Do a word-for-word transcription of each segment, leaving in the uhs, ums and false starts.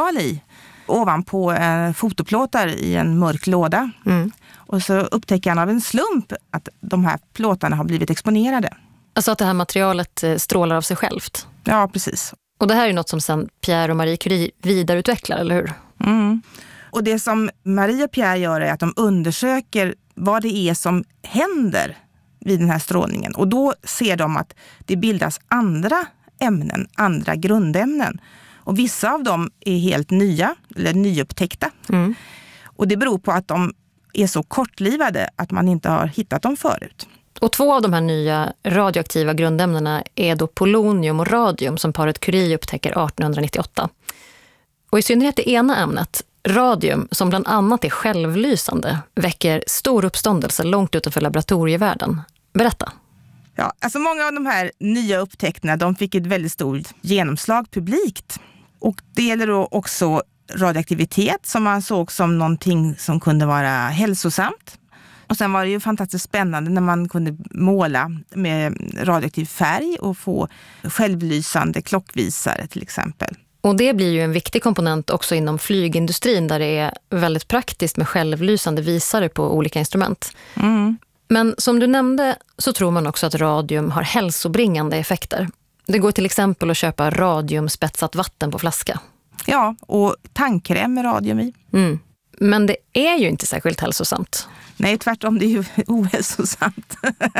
material i ovanpå eh, fotoplåtar i en mörk låda. Mm. Och så upptäcker han av en slump att de här plåtarna har blivit exponerade. Alltså att det här materialet strålar av sig självt? Ja, precis. Och det här är något som sen Pierre och Marie Curie vidareutvecklar, eller hur? Mm. Och det som Marie och Pierre gör är att de undersöker vad det är som händer vid den här strålningen. Och då ser de att det bildas andra ämnen, andra grundämnen. Och vissa av dem är helt nya, eller nyupptäckta. Mm. Och det beror på att de är så kortlivade att man inte har hittat dem förut. Och två av de här nya radioaktiva grundämnena är då polonium och radium som paret Curie upptäcker arton nittioåtta. Och i synnerhet det ena ämnet, radium, som bland annat är självlysande, väcker stor uppståndelse långt utanför laboratorievärlden. Berätta. Ja, alltså många av de här nya upptäckterna, de fick ett väldigt stort genomslag publikt. Och det gäller då också radioaktivitet som man såg som någonting som kunde vara hälsosamt. Och sen var det ju fantastiskt spännande när man kunde måla med radioaktiv färg och få självlysande klockvisare till exempel. Och det blir ju en viktig komponent också inom flygindustrin där det är väldigt praktiskt med självlysande visare på olika instrument. Mm. Men som du nämnde så tror man också att radium har hälsobringande effekter. Det går till exempel att köpa radiumspetsat vatten på flaska. Ja, och tandkräm med radium i. Mm. Men det är ju inte särskilt hälsosamt. Nej, tvärtom, det är ju ohälsosamt.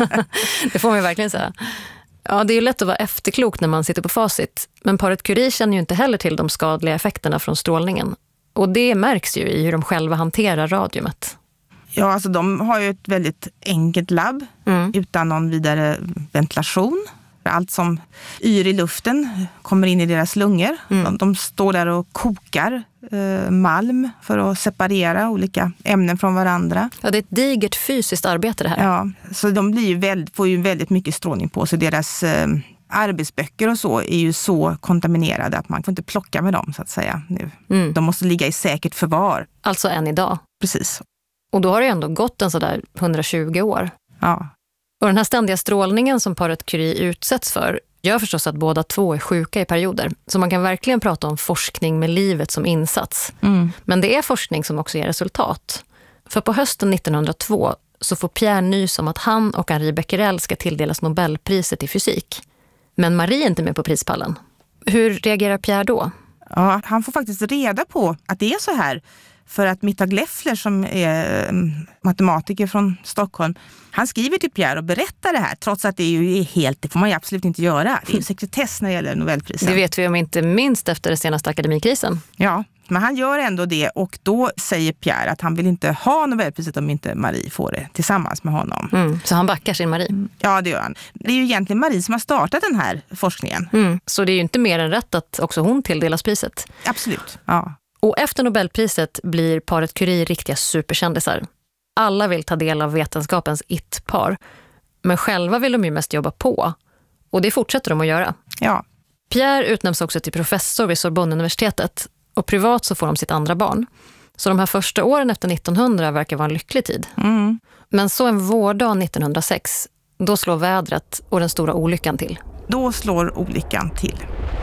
Det får man ju verkligen säga. Ja, det är ju lätt att vara efterklok när man sitter på facit. Men paret Curie känner ju inte heller till de skadliga effekterna från strålningen. Och det märks ju i hur de själva hanterar radiumet. Ja, alltså de har ju ett väldigt enkelt labb mm. utan någon vidare ventilation. Allt som yr i luften kommer in i deras lungor. Mm. De, de står där och kokar eh, malm för att separera olika ämnen från varandra. Ja, det är ett digert fysiskt arbete det här. Ja, så de blir ju väldigt, får ju väldigt mycket strålning på sig. Deras eh, arbetsböcker och så är ju så kontaminerade att man får inte plocka med dem så att säga nu. Mm. De måste ligga i säkert förvar. Alltså än idag. Precis. Och då har det ändå gått en sådär hundratjugo år. Ja. Och den här ständiga strålningen som paret Curie utsätts för gör förstås att båda två är sjuka i perioder. Så man kan verkligen prata om forskning med livet som insats. Mm. Men det är forskning som också ger resultat. För på hösten nittonhundratvå så får Pierre nys om att han och Henri Becquerel ska tilldelas Nobelpriset i fysik. Men Marie är inte med på prispallen. Hur reagerar Pierre då? Ja, han får faktiskt reda på att det är så här. För att Mittag Leffler som är matematiker från Stockholm, han skriver till Pierre och berättar det här. Trots att det ju är helt, det får man ju absolut inte göra. Det finns sekretess när det gäller Nobelpriset. Det vet vi om inte minst efter den senaste akademikrisen. Ja, men han gör ändå det och då säger Pierre att han vill inte ha Nobelpriset om inte Marie får det tillsammans med honom. Mm, så han backar sin Marie? Ja, det gör han. Det är ju egentligen Marie som har startat den här forskningen. Mm, så det är ju inte mer än rätt att också hon tilldelas priset? Absolut, ja. Och efter Nobelpriset blir paret Curie riktiga superkändisar. Alla vill ta del av vetenskapens it-par. Men själva vill de ju mest jobba på. Och det fortsätter de att göra. Ja. Pierre utnämns också till professor vid Sorbonne-universitetet. Och privat så får de sitt andra barn. Så de här första åren efter nittonhundra verkar vara en lycklig tid. Mm. Men så en vårdag nittonhundrasex, då slår vädret och den stora olyckan till. Då slår olyckan till.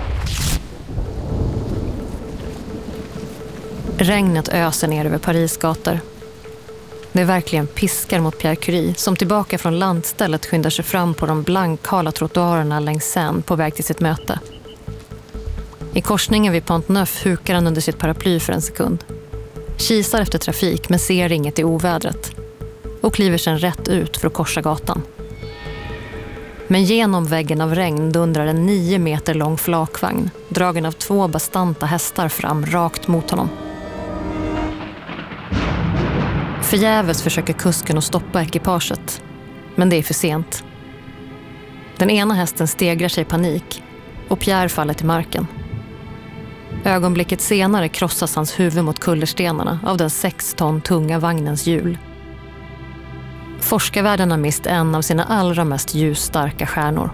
Regnet öser ner över Paris gator. Det verkligen piskar mot Pierre Curie som tillbaka från landstället skyndar sig fram på de blankkala trottoarerna längs Seine på väg till sitt möte. I korsningen vid Pont Neuf hukar han under sitt paraply för en sekund. Kisar efter trafik men ser inget i ovädret. Och kliver sedan rätt ut för att korsa gatan. Men genom väggen av regn dundrar en nio meter lång flakvagn dragen av två bastanta hästar fram rakt mot honom. Förgäves försöker kusken att stoppa ekipaget, men det är för sent. Den ena hästen stegrar sig i panik och Pierre faller till marken. Ögonblicket senare krossas hans huvud mot kullerstenarna av den sex ton tunga vagnens hjul. Forskarvärlden har mist en av sina allra mest ljusstarka stjärnor.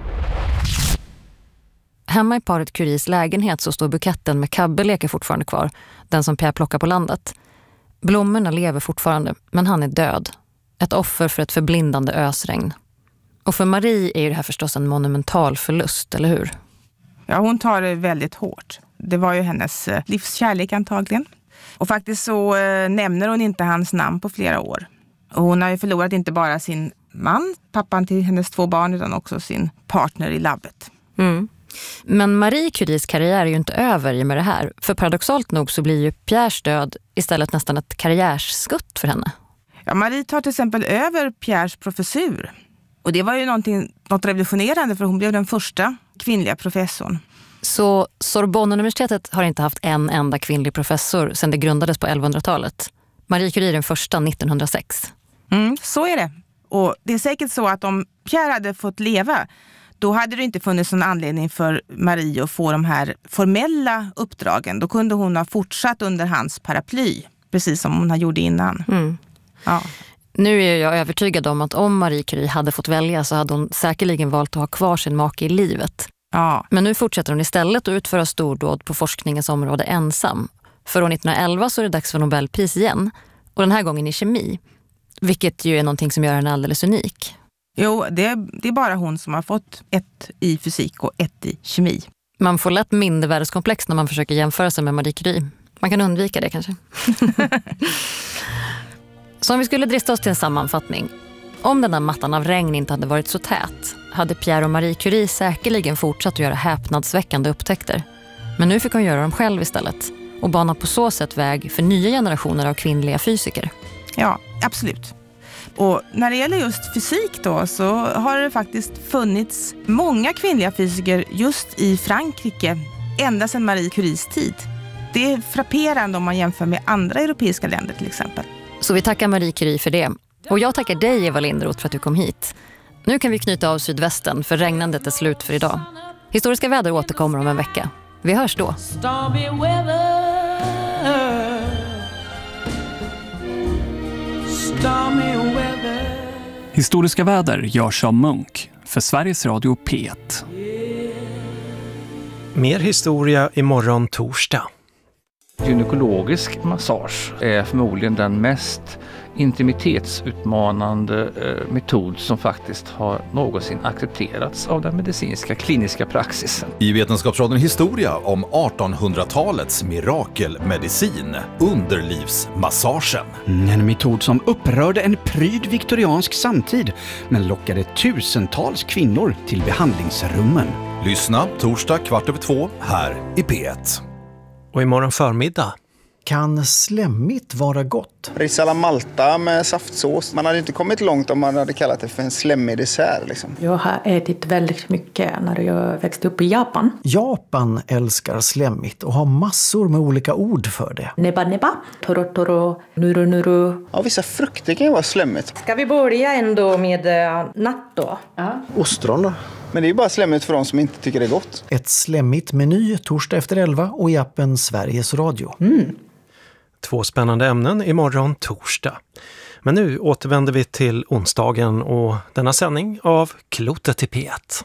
Hemma i paret Curies lägenhet så står buketten med kabbelekar fortfarande kvar, den som Pierre plockar på landet. Blommorna lever fortfarande, men han är död. Ett offer för ett förblindande ösregn. Och för Marie är det här förstås en monumental förlust, eller hur? Ja, hon tar det väldigt hårt. Det var ju hennes livskärlek antagligen. Och faktiskt så eh, nämner hon inte hans namn på flera år. Och hon har ju förlorat inte bara sin man, pappan till hennes två barn, utan också sin partner i labbet. Mm. Men Marie Curies karriär är ju inte över i med det här. För paradoxalt nog så blir ju Pierres död istället nästan ett karriärsskutt för henne. Ja, Marie tar till exempel över Pierres professur. Och det var ju någonting, något revolutionerande, för hon blev den första kvinnliga professorn. Så Sorbonne-universitetet har inte haft en enda kvinnlig professor sedan det grundades på elvahundratalet. Marie Curie är den första nittonhundrasex. Mm, så är det. Och det är säkert så att om Pierre hade fått leva, då hade det inte funnits någon anledning för Marie att få de här formella uppdragen. Då kunde hon ha fortsatt under hans paraply, precis som hon har gjort innan. Mm. Ja. Nu är jag övertygad om att om Marie Curie hade fått välja så hade hon säkerligen valt att ha kvar sin make i livet. Ja. Men nu fortsätter hon istället att utföra stordåd på forskningens område ensam. För år nittonhundraelva så är det dags för Nobelpris igen. Och den här gången i kemi. Vilket ju är någonting som gör henne alldeles unik. Jo, det, det är bara hon som har fått ett i fysik och ett i kemi. Man får lätt mindervärdeskomplex när man försöker jämföra sig med Marie Curie. Man kan undvika det kanske. Så om vi skulle drista oss till en sammanfattning. Om den där mattan av regn inte hade varit så tät hade Pierre och Marie Curie säkerligen fortsatt att göra häpnadsväckande upptäckter. Men nu fick hon göra dem själv istället och bana på så sätt väg för nya generationer av kvinnliga fysiker. Ja, absolut. Och när det gäller just fysik då, så har det faktiskt funnits många kvinnliga fysiker just i Frankrike ända sedan Marie Curies tid. Det är frapperande om man jämför med andra europeiska länder till exempel. Så vi tackar Marie Curie för det. Och jag tackar dig, Eva Linderoth, för att du kom hit. Nu kan vi knyta av sydvästen, för regnandet är slut för idag. Historiska väder återkommer om en vecka. Vi hörs då. Historiska väder görs av Munk för Sveriges Radio P ett. Mer historia imorgon torsdag. Gynekologisk massage är förmodligen den mest intimitetsutmanande eh, metod som faktiskt har någonsin accepterats av den medicinska kliniska praxisen. I Vetenskapsradion Historia om artonhundratalets mirakelmedicin, underlivsmassagen. En metod som upprörde en pryd viktoriansk samtid men lockade tusentals kvinnor till behandlingsrummen. Lyssna torsdag kvart över två här i P ett. Och imorgon förmiddag. Kan slemmigt vara gott? Risala Malta med saftsås. Man hade inte kommit långt om man hade kallat det för en slemmig dessert. Liksom. Jag har ätit väldigt mycket när jag växte upp i Japan. Japan älskar slemmigt och har massor med olika ord för det. Neba neba, toro toro, nuru nuru. Ja, vissa frukter kan ju vara slemmigt. Ska vi börja ändå med uh, natto? Ja. Ostron då? Men det är ju bara slemmigt för de som inte tycker det är gott. Ett slemmigt meny torsdag efter elva och i appen Sveriges Radio. Mm. Två spännande ämnen imorgon torsdag. Men nu återvänder vi till onsdagen och denna sändning av Klotet i P ett.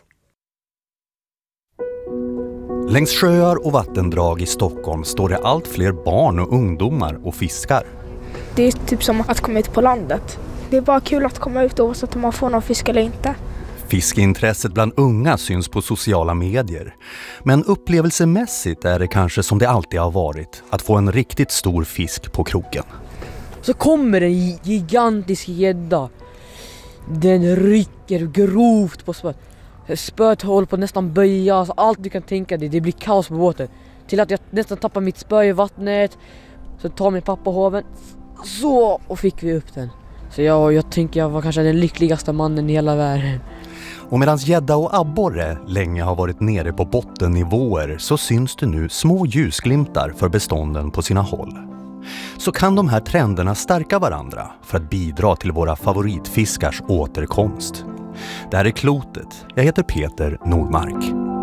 Längs sjöar och vattendrag i Stockholm står det allt fler barn och ungdomar och fiskar. Det är typ som att komma ut på landet. Det är bara kul att komma ut oavsett om man får någon fisk eller inte. Fiskeintresset bland unga syns på sociala medier. Men upplevelsemässigt är det kanske som det alltid har varit, att få en riktigt stor fisk på kroken. Så kommer en gigantisk gädda. Den rycker grovt på spöet. Spöet håller på att nästan böjas. Allt du kan tänka dig, det blir kaos på båten. Till att jag nästan tappar mitt spö i vattnet. Så tar min pappa hoven. Så, och fick vi upp den. Så jag, jag tänker jag var kanske den lyckligaste mannen i hela världen. Och medan gädda och abborre länge har varit nere på bottennivåer så syns det nu små ljusglimtar för bestånden på sina håll. Så kan de här trenderna stärka varandra för att bidra till våra favoritfiskars återkomst. Det här är Klotet. Jag heter Peter Nordmark.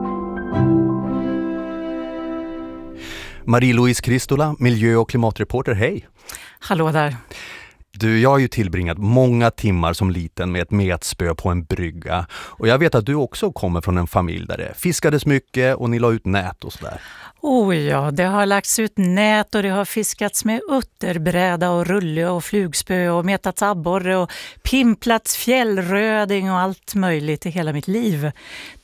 Marie-Louise Kristola, miljö- och klimatreporter, hej! Hallå där! Du, jag har ju tillbringat många timmar som liten med ett metspö på en brygga. Och jag vet att du också kommer från en familj där det fiskades mycket och ni la ut nät och sådär. Oh ja, det har lagts ut nät och det har fiskats med utterbräda och rulle och flugspö och metats abborre och pimplats fjällröding och allt möjligt i hela mitt liv.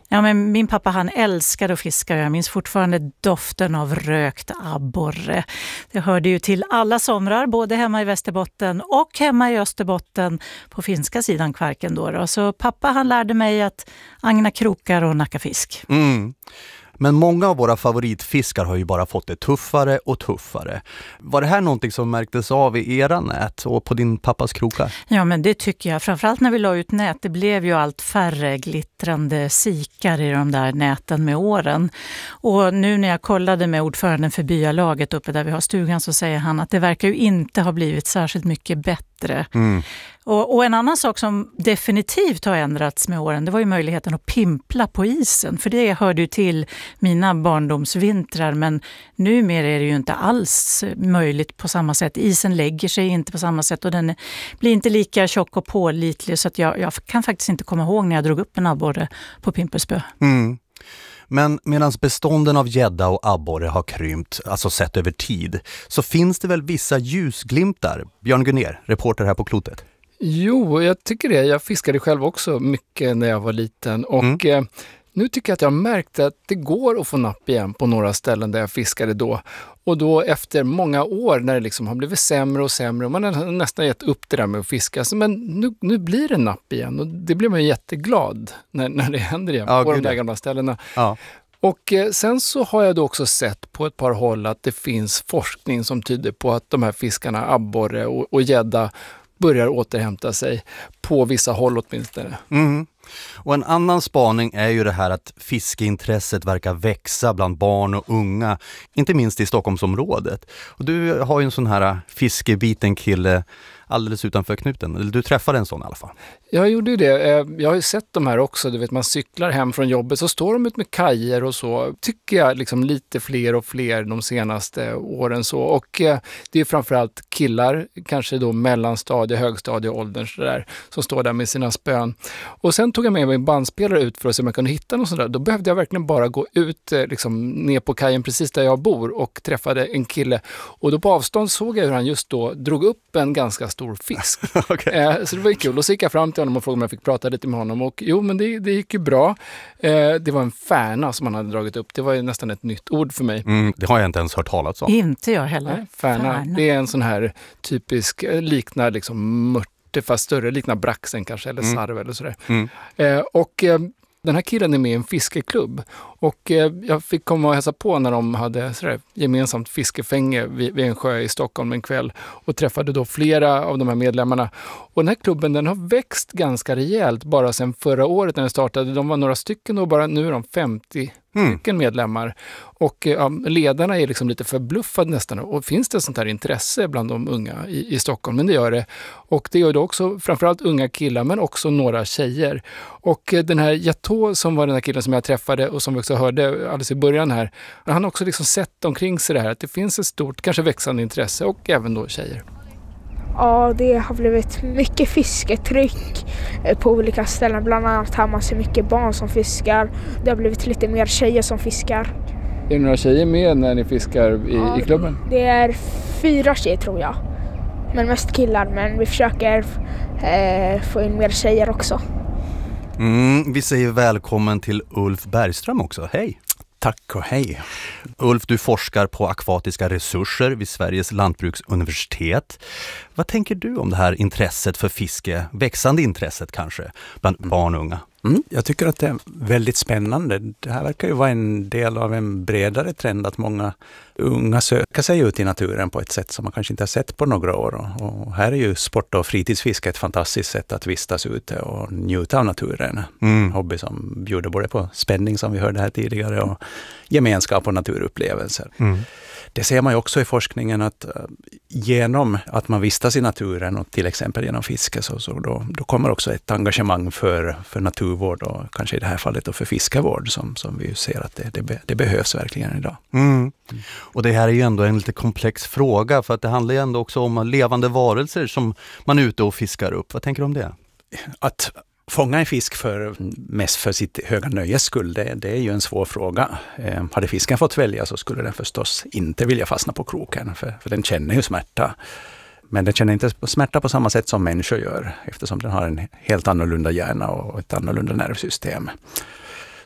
Ja, men min pappa han älskade att fiska och jag minns fortfarande doften av rökt abborre. Det hörde ju till alla somrar, både hemma i Västerbotten och hemma i Österbotten på finska sidan Kvarken då. då. Så pappa han lärde mig att agna krokar och nacka fisk. Mm. Men många av våra favoritfiskar har ju bara fått det tuffare och tuffare. Var det här någonting som märktes av i era nät och på din pappas krokar? Ja, men det tycker jag. Framförallt när vi la ut nät. Det blev ju allt färre glittrande sikar i de där näten med åren. Och nu när jag kollade med ordföranden för byalaget uppe där vi har stugan så säger han att det verkar ju inte ha blivit särskilt mycket bättre. Mm. Och, och en annan sak som definitivt har ändrats med åren, det var ju möjligheten att pimpla på isen. För det hörde ju till mina barndomsvintrar, men numera är det ju inte alls möjligt på samma sätt. Isen lägger sig inte på samma sätt och den blir inte lika tjock och pålitlig, så att jag, jag kan faktiskt inte komma ihåg när jag drog upp en abborre på pimpelspö. Mm. Men medan bestånden av gädda och abborre har krympt, alltså sett över tid, så finns det väl vissa ljusglimtar? Björn Gunnér, reporter här på Klotet. Jo, jag tycker det. Jag fiskade själv också mycket när jag var liten och mm. eh, nu tycker jag att jag märkte att det går att få napp igen på några ställen där jag fiskade då. Och då efter många år när det liksom har blivit sämre och sämre och man har nästan gett upp det där med att fiska. Så, men nu, nu blir det napp igen och det blir man jätteglad när, när det händer igen ja, på de där gamla ställena. Ja. Och eh, sen så har jag då också sett på ett par håll att det finns forskning som tyder på att de här fiskarna, abborre och, och gädda, börjar återhämta sig på vissa håll åtminstone. Mm. Och en annan spaning är ju det här att fiskeintresset verkar växa bland barn och unga, inte minst i Stockholmsområdet. Och du har ju en sån här fiskebiten kille alldeles utanför knuten. Eller du träffade en sån i alla fall. Jag gjorde ju det. Jag har ju sett de här också. Du vet, man cyklar hem från jobbet så står de ut med kajer och så. Tycker jag liksom lite fler och fler de senaste åren så. Och det är framförallt killar, kanske då mellanstadie, högstadie och åldern så där, som står där med sina spön. Och sen tog jag med mig en bandspelare ut för att se om jag kunde hitta något sånt där. Då behövde jag verkligen bara gå ut liksom, ner på kajen precis där jag bor och träffade en kille. Och då på avstånd såg jag hur han just då drog upp en ganska stor fisk. Okay. Eh, så det var ju kul. Och så gick jag fram till honom och frågade om jag fick prata lite med honom. Och jo, men det, det gick ju bra. Eh, det var en färna som han hade dragit upp. Det var ju nästan ett nytt ord för mig. Mm, det har jag inte ens hört talas om. Inte jag heller. Nej, färna. färna. Det är en sån här typisk, liknar liksom mörte fast större, liknar braxen kanske, eller mm. sarv eller sådär. Mm. Eh, och eh, den här killen är med i en fiskeklubb och eh, jag fick komma och hälsa på när de hade sådär, gemensamt fiskefänge vid, vid en sjö i Stockholm en kväll och träffade då flera av de här medlemmarna. Och den här klubben den har växt ganska rejält bara sedan förra året när den startade. De var några stycken och bara nu är de femtio mm. stycken medlemmar. Och ja, ledarna är liksom lite förbluffade nästan. Och finns det sånt här intresse bland de unga i, i Stockholm? Men det gör det. Och det gör det också framförallt unga killar men också några tjejer. Och den här Jatå som var den här killen som jag träffade och som vi också hörde alldeles i början här. Han har också liksom sett omkring sig det här att det finns ett stort, kanske växande intresse och även då tjejer. Ja, det har blivit mycket fisketryck på olika ställen. Bland annat har man så mycket barn som fiskar. Det har blivit lite mer tjejer som fiskar. Är det några tjejer med när ni fiskar i, ja, i klubben? Det är fyra tjejer tror jag. Men mest killar. Men vi försöker eh, få in mer tjejer också. Mm, vi säger välkommen till Ulf Bergström också. Hej! Tack och hej. Ulf, du forskar på akvatiska resurser vid Sveriges lantbruksuniversitet. Vad tänker du om det här intresset för fiske, växande intresset kanske, bland barn och unga? Mm, jag tycker att det är väldigt spännande. Det här verkar ju vara en del av en bredare trend att många unga söker sig ut i naturen på ett sätt som man kanske inte har sett på några år. Och här är ju sport- och fritidsfiske ett fantastiskt sätt att vistas ute och njuta av naturen. Mm. En hobby som bjuder både på spänning som vi hörde här tidigare och gemenskap och naturupplevelser. Mm. Det ser man ju också i forskningen att genom att man vistas i naturen och till exempel genom fiske så, så då, då kommer också ett engagemang för, för naturvård och kanske i det här fallet då för fiskevård som, som vi ser att det, det, det behövs verkligen idag. Mm. Och det här är ju ändå en lite komplex fråga för att det handlar ju ändå också om levande varelser som man är ute och fiskar upp. Vad tänker du om det? Att fånga en fisk för, mest för sitt höga nöjes skull, det, det är ju en svår fråga. Eh, hade fisken fått välja så skulle den förstås inte vilja fastna på kroken, för, för den känner ju smärta. Men den känner inte smärta på samma sätt som människor gör, eftersom den har en helt annorlunda hjärna och ett annorlunda nervsystem.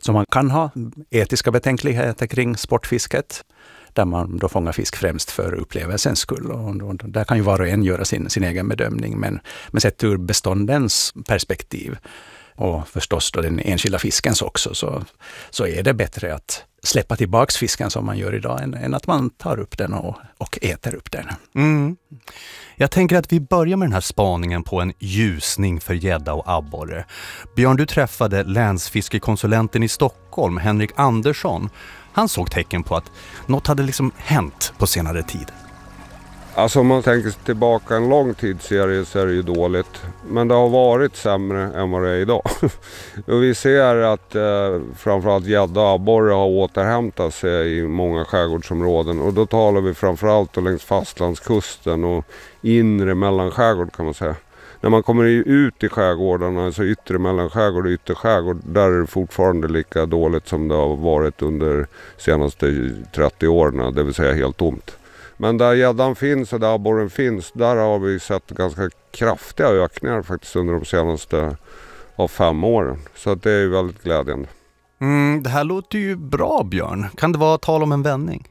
Så man kan ha etiska betänkligheter kring sportfisket, där man då fångar fisk främst för upplevelsens skull. Och då, där kan ju var och en göra sin, sin egen bedömning. Men, men sett ur beståndens perspektiv och förstås då den enskilda fiskens också, så, så är det bättre att släppa tillbaks fisken som man gör idag än, än att man tar upp den och, och äter upp den. Mm. Jag tänker att vi börjar med den här spaningen på en ljusning för gädda och abborre. Björn, du träffade länsfiskekonsulenten i Stockholm, Henrik Andersson. Han såg tecken på att något hade liksom hänt på senare tid. Alltså om man tänker tillbaka en lång tidsserie så är det ju dåligt. Men det har varit sämre än vad det är idag. Och vi ser att eh, framförallt gädda och abborre har återhämtat sig i många skärgårdsområden. Och då talar vi framförallt längs fastlandskusten och inre mellanskärgård kan man säga. När man kommer ut i skärgårdarna, alltså yttre mellanskärgård och ytterskärgård, där är det fortfarande lika dåligt som det har varit under de senaste trettio åren, det vill säga helt tomt. Men där gäddan finns och där abborren finns, där har vi sett ganska kraftiga ökningar faktiskt under de senaste av fem åren. Så att det är ju väldigt glädjande. Mm, det här låter ju bra, Björn. Kan det vara tal om en vändning?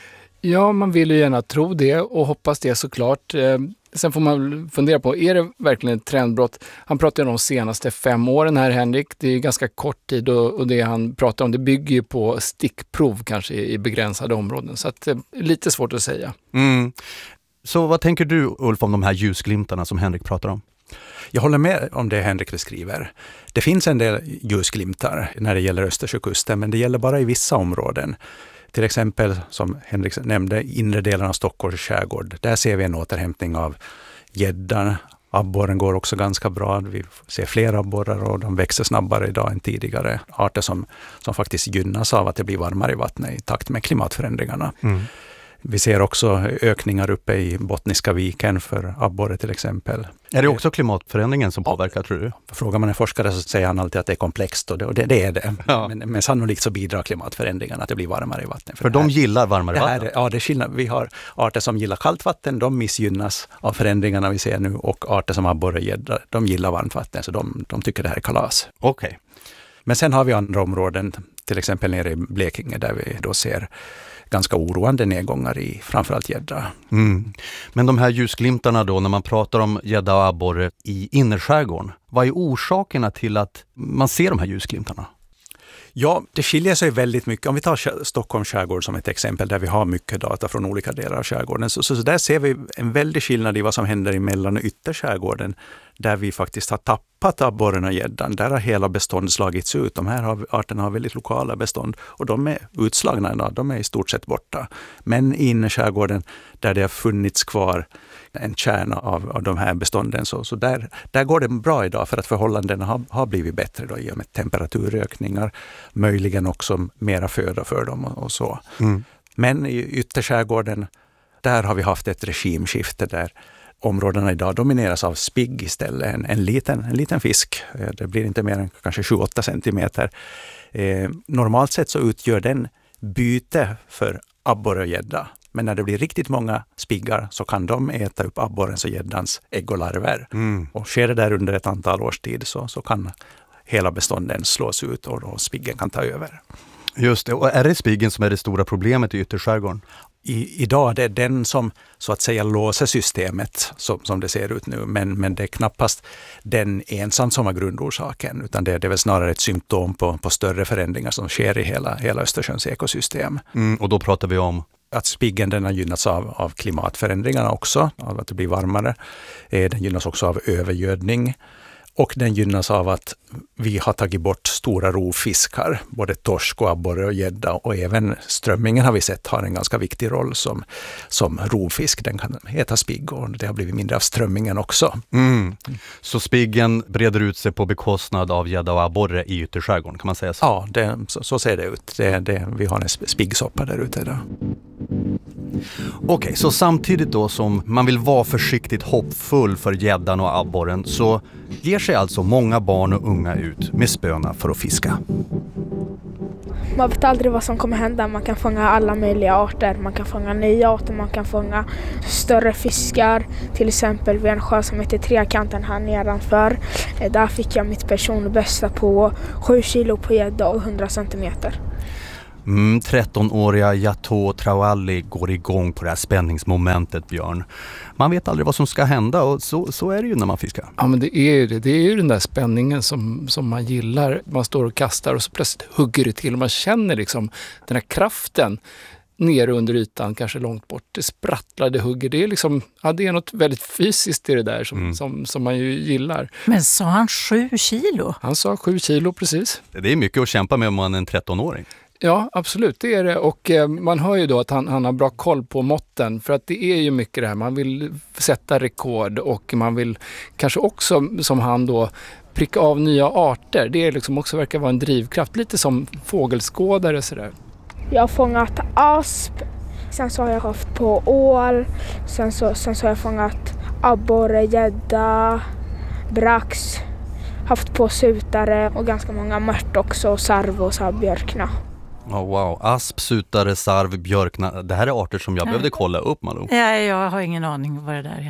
Ja, man vill ju gärna tro det och hoppas det såklart. Sen får man fundera på, är det verkligen ett trendbrott? Han pratar ju om de senaste fem åren här, Henrik. Det är ganska kort tid och det han pratar om, det bygger ju på stickprov kanske i begränsade områden. Så att det är lite svårt att säga. Mm. Så vad tänker du, Ulf, om de här ljusglimtarna som Henrik pratar om? Jag håller med om det Henrik beskriver. Det finns en del ljusglimtar när det gäller Östersjökusten, men det gäller bara i vissa områden. Till exempel, som Henrik nämnde, inre delen av Stockholms skärgård. Där ser vi en återhämtning av gäddan. Abborren går också ganska bra. Vi ser fler abborrar och de växer snabbare idag än tidigare. Arter som, som faktiskt gynnas av att det blir varmare i vattnet i takt med klimatförändringarna. Mm. Vi ser också ökningar uppe i Bottniska viken för abborre till exempel. Är det också klimatförändringen som påverkar, tror du? Frågar man en forskare så säger han alltid att det är komplext och det, och det, det är det. Ja. Men, men sannolikt så bidrar klimatförändringarna att det blir varmare i vattnet. För, för de här, gillar varmare vatten? Här, ja, det är skillnad. Vi har arter som gillar kallt vatten, de missgynnas av förändringarna vi ser nu, och arter som abborre och gädda, de gillar varmt vatten, så de, de tycker det här är kalas. Okej. Okay. Men sen har vi andra områden, till exempel nere i Blekinge, där vi då ser ganska oroande nedgångar i framförallt gädda. Mm. Men de här ljusglimtarna då, när man pratar om gädda och abborre i innerskärgården, vad är orsakerna till att man ser de här ljusglimtarna? Ja, det skiljer sig väldigt mycket. Om vi tar Stockholms skärgård som ett exempel, där vi har mycket data från olika delar av skärgården, så, så, så där ser vi en väldig skillnad i vad som händer i mellan- och ytterskärgården, där vi faktiskt har tappat abborren och gäddan. Där har hela bestånd slagits ut. De här har, arterna har väldigt lokala bestånd och de är utslagna idag. De är i stort sett borta. Men i innerskärgården, där det har funnits kvar en kärna av, av de här bestånden, så, så där, där går det bra idag, för att förhållandena har, har blivit bättre då, i och med temperaturökningar, möjligen också mera föda för dem och, och så. Mm. Men i ytterskärgården, där har vi haft ett regimskifte där områdena idag domineras av spigg istället. En, en, liten, en liten fisk, det blir inte mer än kanske sju åtta centimeter. Eh, normalt sett så utgör den byte för abborre och gädda. Men när det blir riktigt många spiggar så kan de äta upp abborrens och gäddans ägg och larver. Mm. Och sker det där under ett antal års tid så, så kan hela bestånden slås ut och då spiggen kan ta över. Just det, och är det spiggen som är det stora problemet i ytterskärgården? I, idag det är den som så att säga låser systemet som, som det ser ut nu. Men, men det är knappast den ensam som har grundorsaken, utan det, det är väl snarare ett symptom på, på större förändringar som sker i hela, hela Östersjöns ekosystem. Mm, och då pratar vi om? Att spiggen den har gynnats av, av klimatförändringarna också, av att det blir varmare. Eh, den gynnas också av övergödning. Och den gynnas av att vi har tagit bort stora rovfiskar, både torsk och abborre och gädda, och även strömmingen har vi sett har en ganska viktig roll som, som rovfisk. Den kan heta spigg och det har blivit mindre av strömmingen också. Mm. Så spiggen breder ut sig på bekostnad av gädda och abborre i ytterskärgården, kan man säga så? Ja, det, så, så ser det ut. Det, det, vi har en spiggsoppa där ute idag. Okej, okay, så samtidigt då som man vill vara försiktigt hoppfull för gäddan och abborren, så ger sig alltså många barn och unga ut med spöna för att fiska. Man vet aldrig vad som kommer hända. Man kan fånga alla möjliga arter. Man kan fånga nya arter. Man kan fånga större fiskar. Till exempel vid en sjö som heter Trekanten här nedanför. Där fick jag mitt personbästa på sju kilo på gädda och hundra centimeter. Mm, tretton-åriga Yato Trawali går igång på det här spänningsmomentet, Björn. Man vet aldrig vad som ska hända och så, så är det ju när man fiskar. Ja, men det är ju det. Det är ju den där spänningen som, som man gillar. Man står och kastar och så plötsligt hugger det till och man känner liksom den här kraften nere under ytan, kanske långt bort. Det sprattlar, det hugger. Det är liksom, ja, det är något väldigt fysiskt i det där som, mm. som, som man ju gillar. Men sa han sju kilo? Han sa sju kilo, precis. Det är mycket att kämpa med om man är en tretton-åring. Ja, absolut, det är det. Och eh, man hör ju då att han, han har bra koll på måtten. För att det är ju mycket det här. Man vill sätta rekord och man vill kanske också, som han då, pricka av nya arter. Det är liksom också verkar vara en drivkraft. Lite som fågelskådare sådär. Jag har fångat asp. Sen så har jag haft på ål. Sen så, sen så har jag fångat abborre, gädda, brax. Haft på sutare och ganska många mört också. Sarv och så här björkna. Oh, wow, asp, sutare, sarv, björkna. Det här är arter som jag ja. behövde kolla upp, Malou. Ja, jag har ingen aning vad det där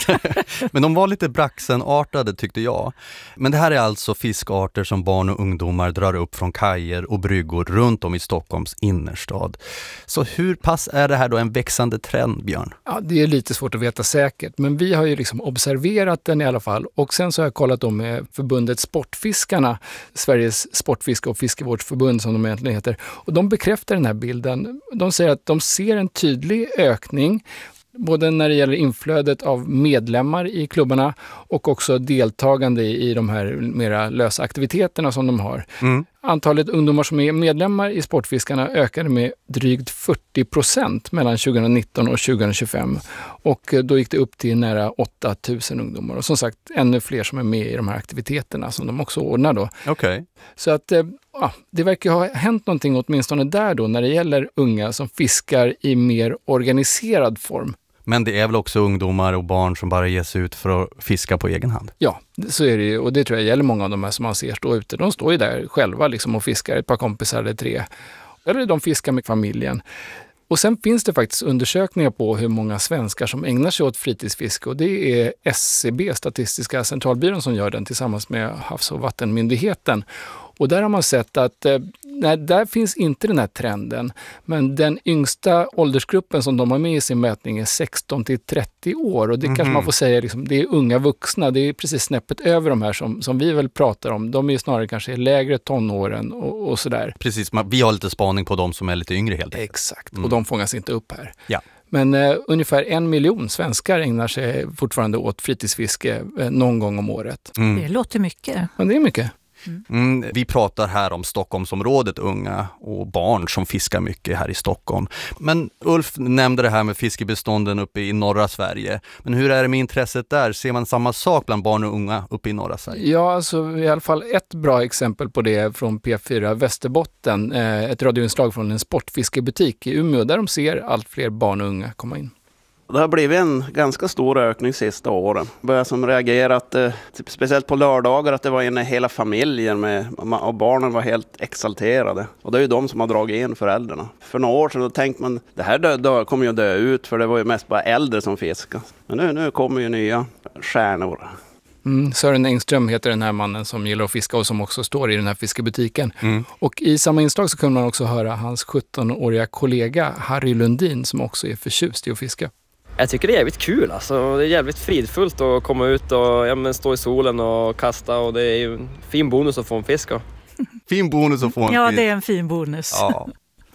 är. Men de var lite braxenartade tyckte jag. Men det här är alltså fiskarter som barn och ungdomar drar upp från kajer och bryggor runt om i Stockholms innerstad. Så hur pass är det här då en växande trend, Björn? Ja, det är lite svårt att veta säkert. Men vi har ju liksom observerat den i alla fall. Och sen så har jag kollat om med förbundet Sportfiskarna, Sveriges sportfiske- och fiskevårdsförbund som de egentligen heter. Och de bekräftar den här bilden. De säger att de ser en tydlig ökning både när det gäller inflödet av medlemmar i klubbarna och också deltagande i de här mera lösa aktiviteterna som de har. Mm. Antalet ungdomar som är medlemmar i Sportfiskarna ökade med drygt fyrtio procent mellan tjugonitton och tjugohundratjugofem. Och då gick det upp till nära åtta tusen ungdomar. Och som sagt, ännu fler som är med i de här aktiviteterna som de också ordnar då. Okay. Så att ja, det verkar ha hänt någonting åtminstone där då när det gäller unga som fiskar i mer organiserad form. Men det är väl också ungdomar och barn som bara ger sig ut för att fiska på egen hand? Ja, så är det ju. Och det tror jag gäller många av de här som man ser stå ute. De står ju där själva liksom och fiskar, ett par kompisar eller tre. Eller de fiskar med familjen. Och sen finns det faktiskt undersökningar på hur många svenskar som ägnar sig åt fritidsfiske. Och det är S C B, Statistiska centralbyrån, som gör den tillsammans med Havs- och vattenmyndigheten. Och där har man sett att eh, nej, där finns inte den här trenden. Men den yngsta åldersgruppen som de har med i sin mätning är sexton till trettio år. Och det mm-hmm. kanske man får säga, liksom, det är unga vuxna. Det är precis snäppet över de här som, som vi väl pratar om. De är ju snarare kanske lägre tonåren och, och sådär. Precis, man, vi har lite spaning på de som är lite yngre helt enkelt. Exakt, mm. och de fångas inte upp här. Ja. Men eh, ungefär en miljon svenskar ägnar sig fortfarande åt fritidsfiske eh, någon gång om året. Mm. Det låter mycket. Men det är mycket. Mm. Mm, vi pratar här om Stockholmsområdet, unga och barn som fiskar mycket här i Stockholm. Men Ulf nämnde det här med fiskebestånden uppe i norra Sverige. Men hur är det med intresset där? Ser man samma sak bland barn och unga uppe i norra Sverige? Ja, alltså i alla fall ett bra exempel på det från P fyra Västerbotten. Eh, ett radioinslag från en sportfiskebutik i Umeå där de ser allt fler barn och unga komma in. Det har blivit en ganska stor ökning sista åren. Börjar som reagerat, eh, typ, speciellt på lördagar, att det var inne hela familjen med, och barnen var helt exalterade. Och det är ju de som har dragit in föräldrarna. För några år sedan då tänkte man, det här dö, dö, kommer ju dö ut, för det var ju mest bara äldre som fiskade. Men nu, nu kommer ju nya stjärnor. Mm, Sören Engström heter den här mannen som gillar att fiska och som också står i den här fiskebutiken. Mm. Och i samma inslag så kunde man också höra hans sjuttonåriga kollega Harry Lundin som också är förtjust i att fiska. Jag tycker det är jävligt kul, alltså. Det är jävligt fridfullt att komma ut och ja, men, stå i solen och kasta, och det är ju en fin bonus att få en fisk. Fin bonus att få en ja, fisk. Ja, det är en fin bonus. Ja.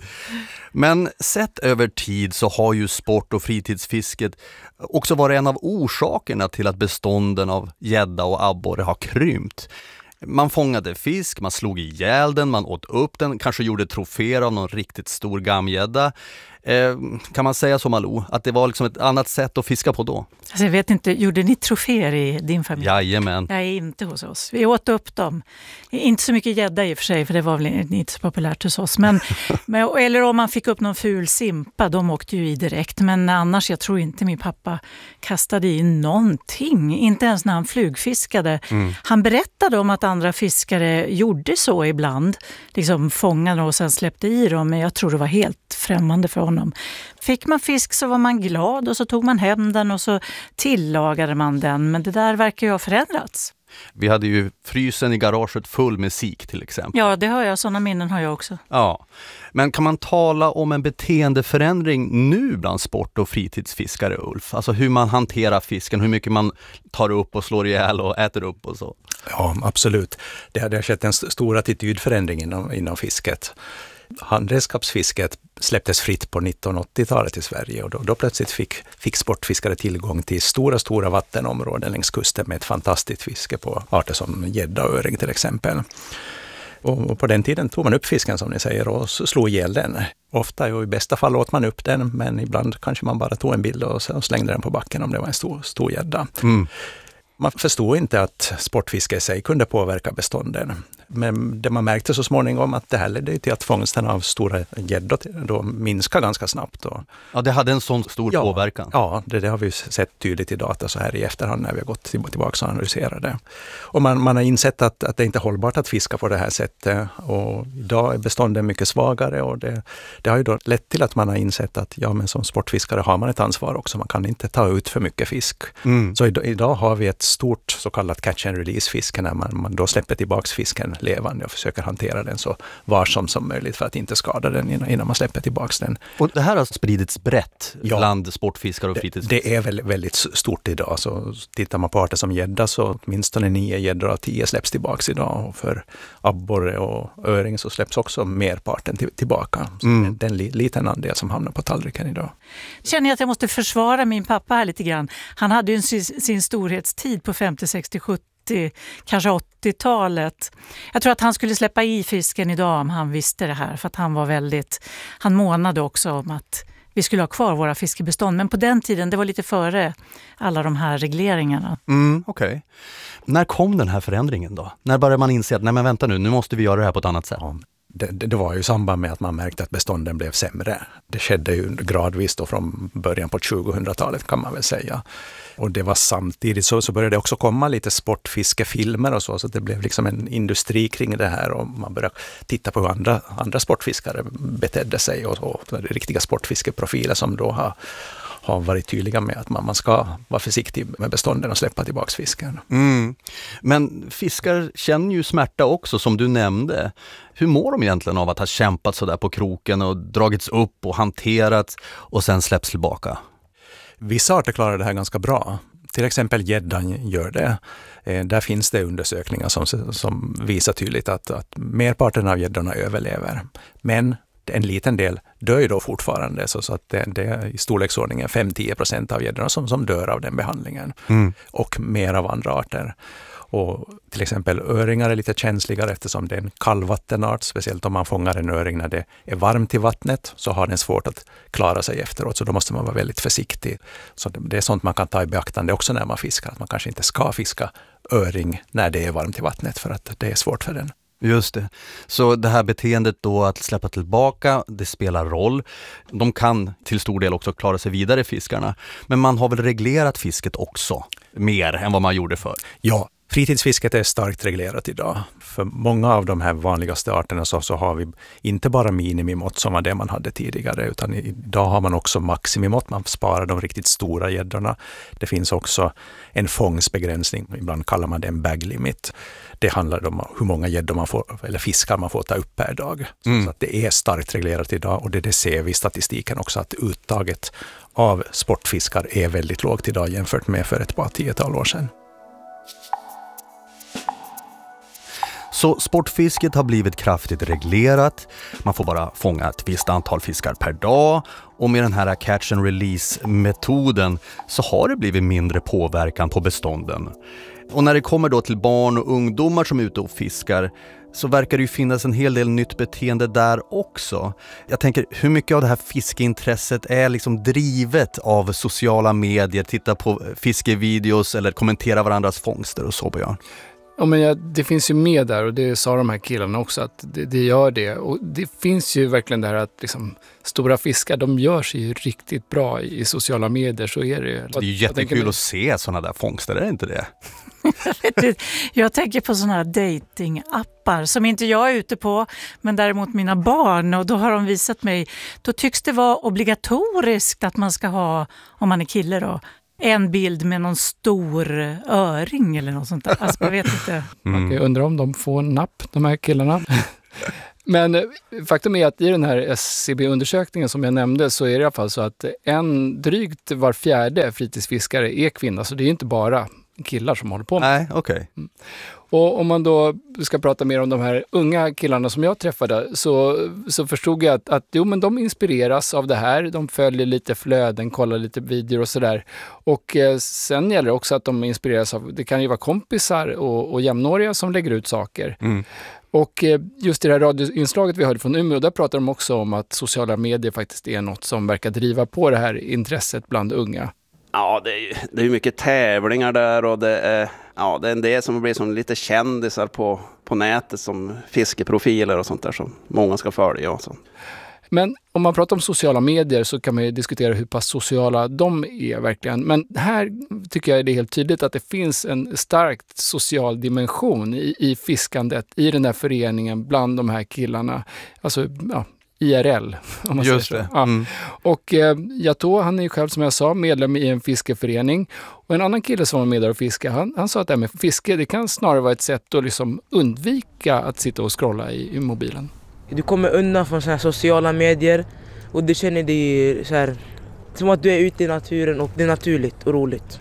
Men sett över tid så har ju sport- och fritidsfisket också varit en av orsakerna till att bestånden av gädda och abborre har krympt. Man fångade fisk, man slog ihjäl den, man åt upp den, kanske gjorde troféer av någon riktigt stor gamgädda. Eh, kan man säga så, Malou, att det var liksom ett annat sätt att fiska på då? Alltså jag vet inte, gjorde ni troféer i din familj? Jajamän. Nej, inte hos oss. Vi åt upp dem. Inte så mycket gädda i och för sig, för det var väl inte så populärt hos oss. Men, men, eller om man fick upp någon ful simpa, de åkte ju i direkt. Men annars, jag tror inte min pappa kastade i någonting. Inte ens när han flugfiskade. Mm. Han berättade om att andra fiskare gjorde så ibland. Liksom fångade och sen släppte i dem. Men jag tror det var helt främmande för honom. Fick man fisk så var man glad och så tog man hem den och så tillagade man den. Men det där verkar ju ha förändrats. Vi hade ju frysen i garaget full med sik till exempel. Ja, det har jag. Sådana minnen har jag också. Ja, men kan man tala om en beteendeförändring nu bland sport- och fritidsfiskare, Ulf? Alltså hur man hanterar fisken, hur mycket man tar upp och slår ihjäl och äter upp och så. Ja, absolut. Det har, det har skett en stor attitydförändring inom, inom fisket. Handredskapsfisket släpptes fritt på nittonhundraåttiotalet i Sverige och då, då plötsligt fick, fick sportfiskare tillgång till stora, stora vattenområden längs kusten med ett fantastiskt fiske på arter som gädda och öring till exempel. Och, och på den tiden tog man upp fisken som ni säger och slog ihjäl den. Ofta och i bästa fall åt man upp den, men ibland kanske man bara tog en bild och, och slängde den på backen om det var en stor, stor gädda. Mm. Man förstod inte att sportfiske i sig kunde påverka bestånden. Men det man märkte så småningom att det här ledde till att fångsten av stora gäddor då minskar ganska snabbt. Och, ja, det hade en sån stor ja, påverkan. Ja, det, det har vi sett tydligt i data så här i efterhand när vi har gått tillbaka och analyserat det. Och man, man har insett att, att det inte är hållbart att fiska på det här sättet. Och idag är bestånden mycket svagare och det, det har ju då lett till att man har insett att ja, men som sportfiskare har man ett ansvar också. Man kan inte ta ut för mycket fisk. Mm. Så idag, idag har vi ett stort så kallat catch and release fiske när man, man då släpper tillbaka fisken levande och försöker hantera den så varsom som möjligt för att inte skada den innan, innan man släpper tillbaka den. Och det här har spridits brett ja, bland sportfiskare och fritidsfiskare? Det, det är väldigt, väldigt stort idag. Så tittar man på arter som gädda så åtminstone nio gäddor av tio släpps tillbaka idag. Och för abborre och öring så släpps också merparten till, tillbaka. Så mm. det är en li, liten andel som hamnar på tallriken idag. Känner jag att jag måste försvara min pappa här lite grann. Han hade ju sin, sin storhetstid på femtio, sextio, sjuttio, kanske åttiotalet. Jag tror att han skulle släppa i fisken idag om han visste det här. För att han var väldigt, han månade också om att vi skulle ha kvar våra fiskebestånd. Men på den tiden, det var lite före alla de här regleringarna. Mm, okej. Okay. När kom den här förändringen då? När började man inse att nej men vänta nu, nu måste vi göra det här på ett annat sätt? Ja. Det, det, det var ju i samband med att man märkte att bestånden blev sämre. Det skedde ju gradvis då från början på tjugohundratalet kan man väl säga. Och det var samtidigt så, så började det också komma lite sportfiskefilmer och så. Så det blev liksom en industri kring det här och man började titta på hur andra, andra sportfiskare betedde sig. Och, och riktiga sportfiskeprofiler som då har, har varit tydliga med att man, man ska vara försiktig med bestånden och släppa tillbaka fisken. Mm. Men fiskar känner ju smärta också som du nämnde. Hur mår de egentligen av att ha kämpat så där på kroken och dragits upp och hanterats och sen släpps tillbaka? Vissa arter klarar det här ganska bra. Till exempel gäddan gör det. Eh, där finns det undersökningar som, som visar tydligt att, att merparten av gäddorna överlever. Men en liten del dör ju då fortfarande så, så att det, det är i storleksordningen fem till tio procent av gäddorna som, som dör av den behandlingen. Mm. Och mer av andra arter. Och till exempel öringar är lite känsligare eftersom det är en kallvattenart. Speciellt om man fångar en öring när det är varmt i vattnet så har den svårt att klara sig efteråt. Så då måste man vara väldigt försiktig. Så det är sånt man kan ta i beaktande också när man fiskar. Att man kanske inte ska fiska öring när det är varmt i vattnet för att det är svårt för den. Just det. Så det här beteendet då att släppa tillbaka, det spelar roll. De kan till stor del också klara sig vidare, fiskarna. Men man har väl reglerat fisket också mer än vad man gjorde förr? Ja. Fritidsfisket är starkt reglerat idag. För många av de här vanligaste arterna så, så har vi inte bara minimimått som var det man hade tidigare utan idag har man också maximimått. Man sparar de riktigt stora gäddorna. Det finns också en fångstbegränsning. Ibland kallar man det en bag limit. Det handlar om hur många gäddor man får eller fiskar man får ta upp per dag. Mm. Så att det är starkt reglerat idag och det, det ser vi i statistiken också att uttaget av sportfiskar är väldigt lågt idag jämfört med för ett par tiotal år sedan. Så sportfisket har blivit kraftigt reglerat. Man får bara fånga ett visst antal fiskar per dag. Och med den här catch and release-metoden så har det blivit mindre påverkan på bestånden. Och när det kommer då till barn och ungdomar som är ute och fiskar så verkar det ju finnas en hel del nytt beteende där också. Jag tänker, hur mycket av det här fiskeintresset är liksom drivet av sociala medier, titta på fiskevideos eller kommentera varandras fångster och så, Björn? Ja, men ja, det finns ju med där, och det sa de här killarna också, att det, det gör det. Och det finns ju verkligen det här att liksom, stora fiskar, de gör sig ju riktigt bra i, i sociala medier, så är det ju. Det är ju jättekul tänker, att se sådana där fångster, är det inte det? Jag tänker på sådana här datingappar som inte jag är ute på, men däremot mina barn, och då har de visat mig, då tycks det vara obligatoriskt att man ska ha, om man är kille då, en bild med någon stor öring eller något sånt där. Alltså, jag vet inte. Mm. Man kan ju undra om de får napp, de här killarna. Men faktum är att i den här S C B-undersökningen som jag nämnde så är det i alla fall så att en drygt var fjärde fritidsfiskare är kvinna. Så det är inte bara killar som håller på med. Nej, okej. Okay. Mm. Och om man då ska prata mer om de här unga killarna som jag träffade så, så förstod jag att, att jo, men de inspireras av det här. De följer lite flöden, kollar lite videor och sådär. Och eh, sen gäller det också att de inspireras av, det kan ju vara kompisar och, och jämnåriga som lägger ut saker. Mm. Och eh, just i det här radioinslaget vi hörde från Umeå, där pratar de också om att sociala medier faktiskt är något som verkar driva på det här intresset bland unga. Ja, det är ju det är mycket tävlingar där, och det är, ja, det är en del som blir som lite kändisar på, på nätet som fiskeprofiler och sånt där som många ska följa och sånt. Men om man pratar om sociala medier så kan man ju diskutera hur pass sociala de är verkligen. Men här tycker jag det är helt tydligt att det finns en starkt social dimension i, i fiskandet, i den här föreningen bland de här killarna. Alltså, ja, I R L, om man Just säger så. Det. Mm. Ja. Och eh, Yato, han är ju själv, som jag sa, medlem i en fiskeförening. Och en annan kille som var med där och fiska, han, han sa att det här med fiske, det kan snarare vara ett sätt att liksom undvika att sitta och scrolla i, i mobilen. Du kommer undan från så här sociala medier och du känner dig så här, som att du är ute i naturen, och det är naturligt och roligt.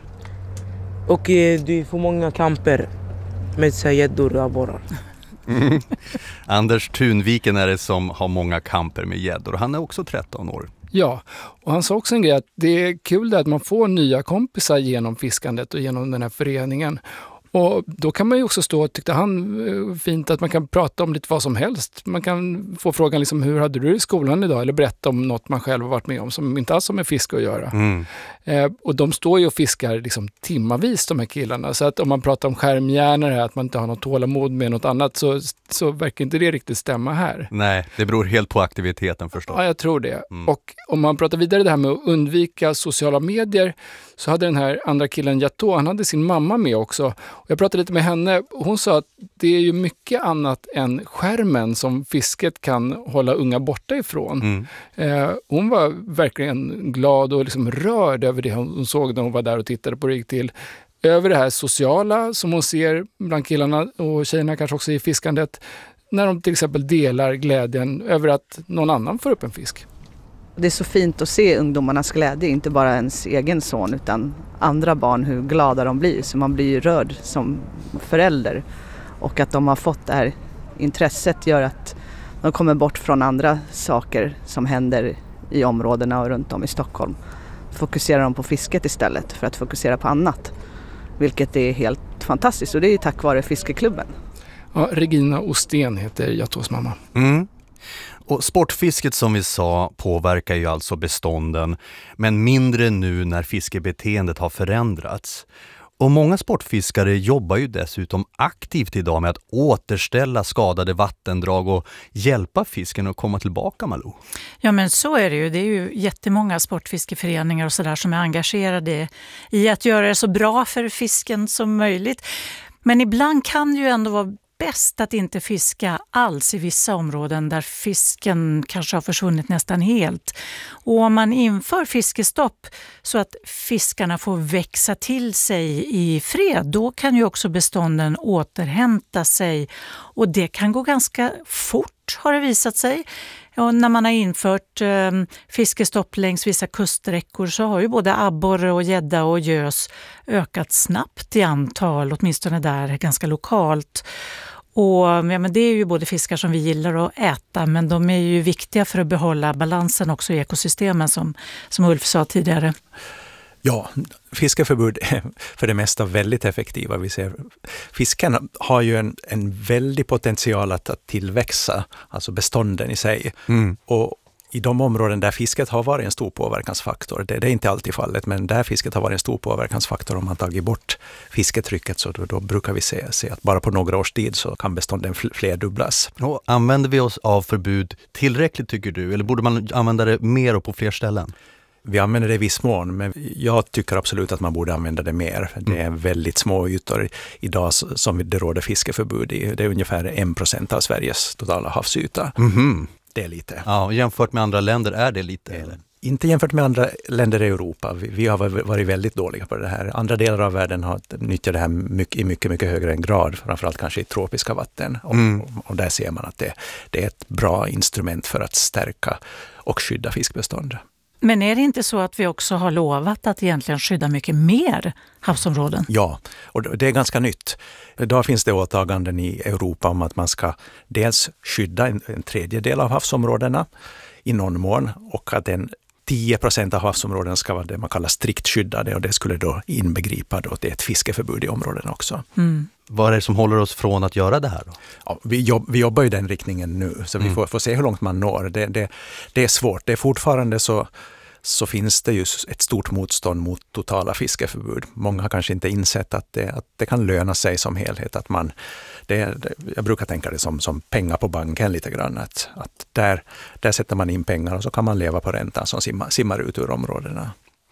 Och eh, du får många kamper med så här gäddor och abborrar. Mm. Anders Thunviken är det som har många kamper med gäddor. Han är också tretton år. Ja, och han sa också en grej att det är kul där att man får nya kompisar genom fiskandet och genom den här föreningen. Och då kan man ju också stå, tyckte han, fint att man kan prata om lite vad som helst. Man kan få frågan liksom, hur hade du det i skolan idag? Eller berätta om något man själv har varit med om som inte alls har med fiske att göra. Mm. Eh, och de står ju och fiskar liksom timmavis, de här killarna. Så att om man pratar om skärmhjärnor här, att man inte har något tålamod med något annat, så, så verkar inte det riktigt stämma här. Nej, det beror helt på aktiviteten förstås. Ja, jag tror det. Mm. Och om man pratar vidare det här med att undvika sociala medier, så hade den här andra killen Yato, han hade sin mamma med också. Och jag pratade lite med henne, hon sa att det är ju mycket annat än skärmen som fisket kan hålla unga borta ifrån. Mm. Eh, hon var verkligen glad och liksom rörd över det hon såg när hon var där och tittade på det gick till. Över det här sociala som hon ser bland killarna och tjejerna kanske också i fiskandet, när de till exempel delar glädjen över att någon annan får upp en fisk. Det är så fint att se ungdomarnas glädje, inte bara ens egen son utan andra barn, hur glada de blir. Så man blir ju rörd som förälder, och att de har fått det här intresset gör att de kommer bort från andra saker som händer i områdena och runt om i Stockholm. Fokuserar de på fisket istället för att fokusera på annat, vilket är helt fantastiskt, och det är tack vare fiskeklubben. Ja, Regina Osten heter Yatos mamma. Mm. Och sportfisket som vi sa påverkar ju alltså bestånden, men mindre nu när fiskebeteendet har förändrats. Och många sportfiskare jobbar ju dessutom aktivt idag med att återställa skadade vattendrag och hjälpa fisken att komma tillbaka, Malou. Ja, men så är det ju. Det är ju jättemånga sportfiskeföreningar och sådär som är engagerade i att göra det så bra för fisken som möjligt. Men ibland kan det ju ändå vara bäst att inte fiska alls i vissa områden där fisken kanske har försvunnit nästan helt. Och om man inför fiskestopp så att fiskarna får växa till sig i fred, då kan ju också bestånden återhämta sig. Och det kan gå ganska fort, har det visat sig. Och när man har infört eh, fiskestopp längs vissa kuststräckor så har ju både abborre och gädda och gös ökat snabbt i antal, åtminstone där ganska lokalt. Och ja, men det är ju både fiskar som vi gillar att äta, men de är ju viktiga för att behålla balansen också i ekosystemen som, som Ulf sa tidigare. Ja, fiskeförbud är för det mesta väldigt effektiva. Vi ser, fisken har ju en, en väldig potential att, att tillväxa, alltså bestånden i sig. Mm. Och i de områden där fisket har varit en stor påverkansfaktor, det, det är inte alltid fallet, men där fisket har varit en stor påverkansfaktor, om man tagit bort fisketrycket, så då, då brukar vi se, se att bara på några års tid så kan bestånden flerdubblas. Och använder vi oss av förbud tillräckligt, tycker du? Eller borde man använda det mer och på fler ställen? Vi använder det i viss mån, men jag tycker absolut att man borde använda det mer. Det är väldigt små ytor idag som det råder fiskeförbud i. Det är ungefär en procent av Sveriges totala havsyta. Mm-hmm. Det är lite. Ja, jämfört med andra länder är det lite? Eller? Inte jämfört med andra länder i Europa. Vi, vi har varit väldigt dåliga på det här. Andra delar av världen har nyttjat det här mycket, i mycket, mycket högre grad. Framförallt kanske i tropiska vatten. Och, mm. och, och där ser man att det, det är ett bra instrument för att stärka och skydda fiskbestånd. Men är det inte så att vi också har lovat att egentligen skydda mycket mer havsområden? Ja, och det är ganska nytt. Idag finns det åtaganden i Europa om att man ska dels skydda en, en tredjedel av havsområdena i någon mån, och att en tio procent av havsområden ska vara det man kallar strikt skyddade, och det skulle då inbegripa då det är ett fiskeförbud i områden också. Mm. Vad är det som håller oss från att göra det här då? Ja, vi, jobb, vi jobbar i den riktningen nu, så mm. vi får, får se hur långt man når. Det, det, det är svårt. Det är fortfarande så, så finns det ju ett stort motstånd mot totala fiskeförbud. Många har kanske inte insett att det, att det kan löna sig som helhet. Att man, det, det, jag brukar tänka det som, som pengar på banken lite grann. Att, att där, där sätter man in pengar och så kan man leva på räntan som simmar, simmar ut ur områdena.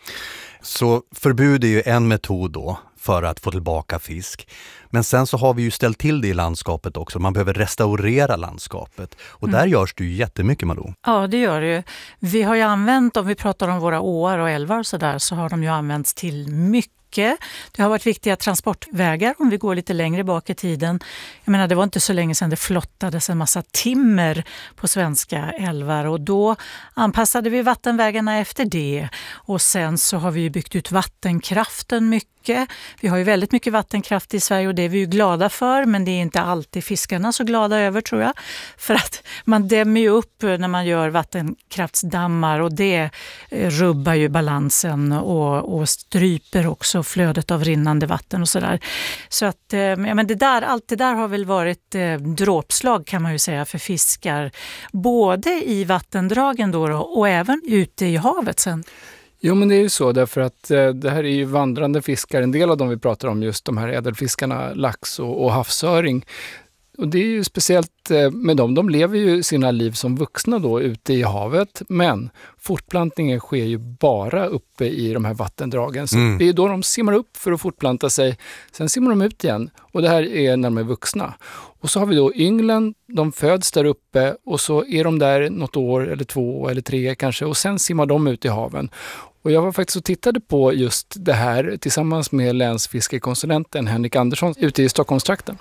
Så förbud är ju en metod då för att få tillbaka fisk. Men sen så har vi ju ställt till det i landskapet också. Man behöver restaurera landskapet. Och mm. där görs det ju jättemycket, Malou. Ja, det gör det ju. Vi har ju använt, om vi pratar om våra åar och älvar och sådär, så har de ju använts till mycket. Det har varit viktiga transportvägar om vi går lite längre bak i tiden. Jag menar, det var inte så länge sedan det flottades en massa timmer på svenska älvar, och då anpassade vi vattenvägarna efter det. Och sen så har vi ju byggt ut vattenkraften mycket. Vi har ju väldigt mycket vattenkraft i Sverige och det är vi ju glada för, men det är inte alltid fiskarna så glada över, tror jag. För att man dämmer ju upp när man gör vattenkraftsdammar, och det rubbar ju balansen och, och stryper också flödet av rinnande vatten och sådär. Så att ja, men det där, allt det där har väl varit eh, dråpslag, kan man ju säga, för fiskar. Både i vattendragen då, då och även ute i havet sen. Jo, men det är ju så, därför att eh, det här är ju vandrande fiskar. En del av dem vi pratar om, just de här ädelfiskarna, lax och, och havsöring. Och det är ju speciellt eh, med dem. De lever ju sina liv som vuxna då ute i havet, men fortplantningen sker ju bara uppe i de här vattendragen. Så mm. det är då de simmar upp för att fortplanta sig. Sen simmar de ut igen, och det här är när de är vuxna. Och så har vi då ynglen, de föds där uppe och så är de där något år eller två eller tre kanske, och sen simmar de ut i haven. Och jag var faktiskt och tittade på just det här tillsammans med länsfiskekonsulenten Henrik Andersson ute i Stockholmstrakten.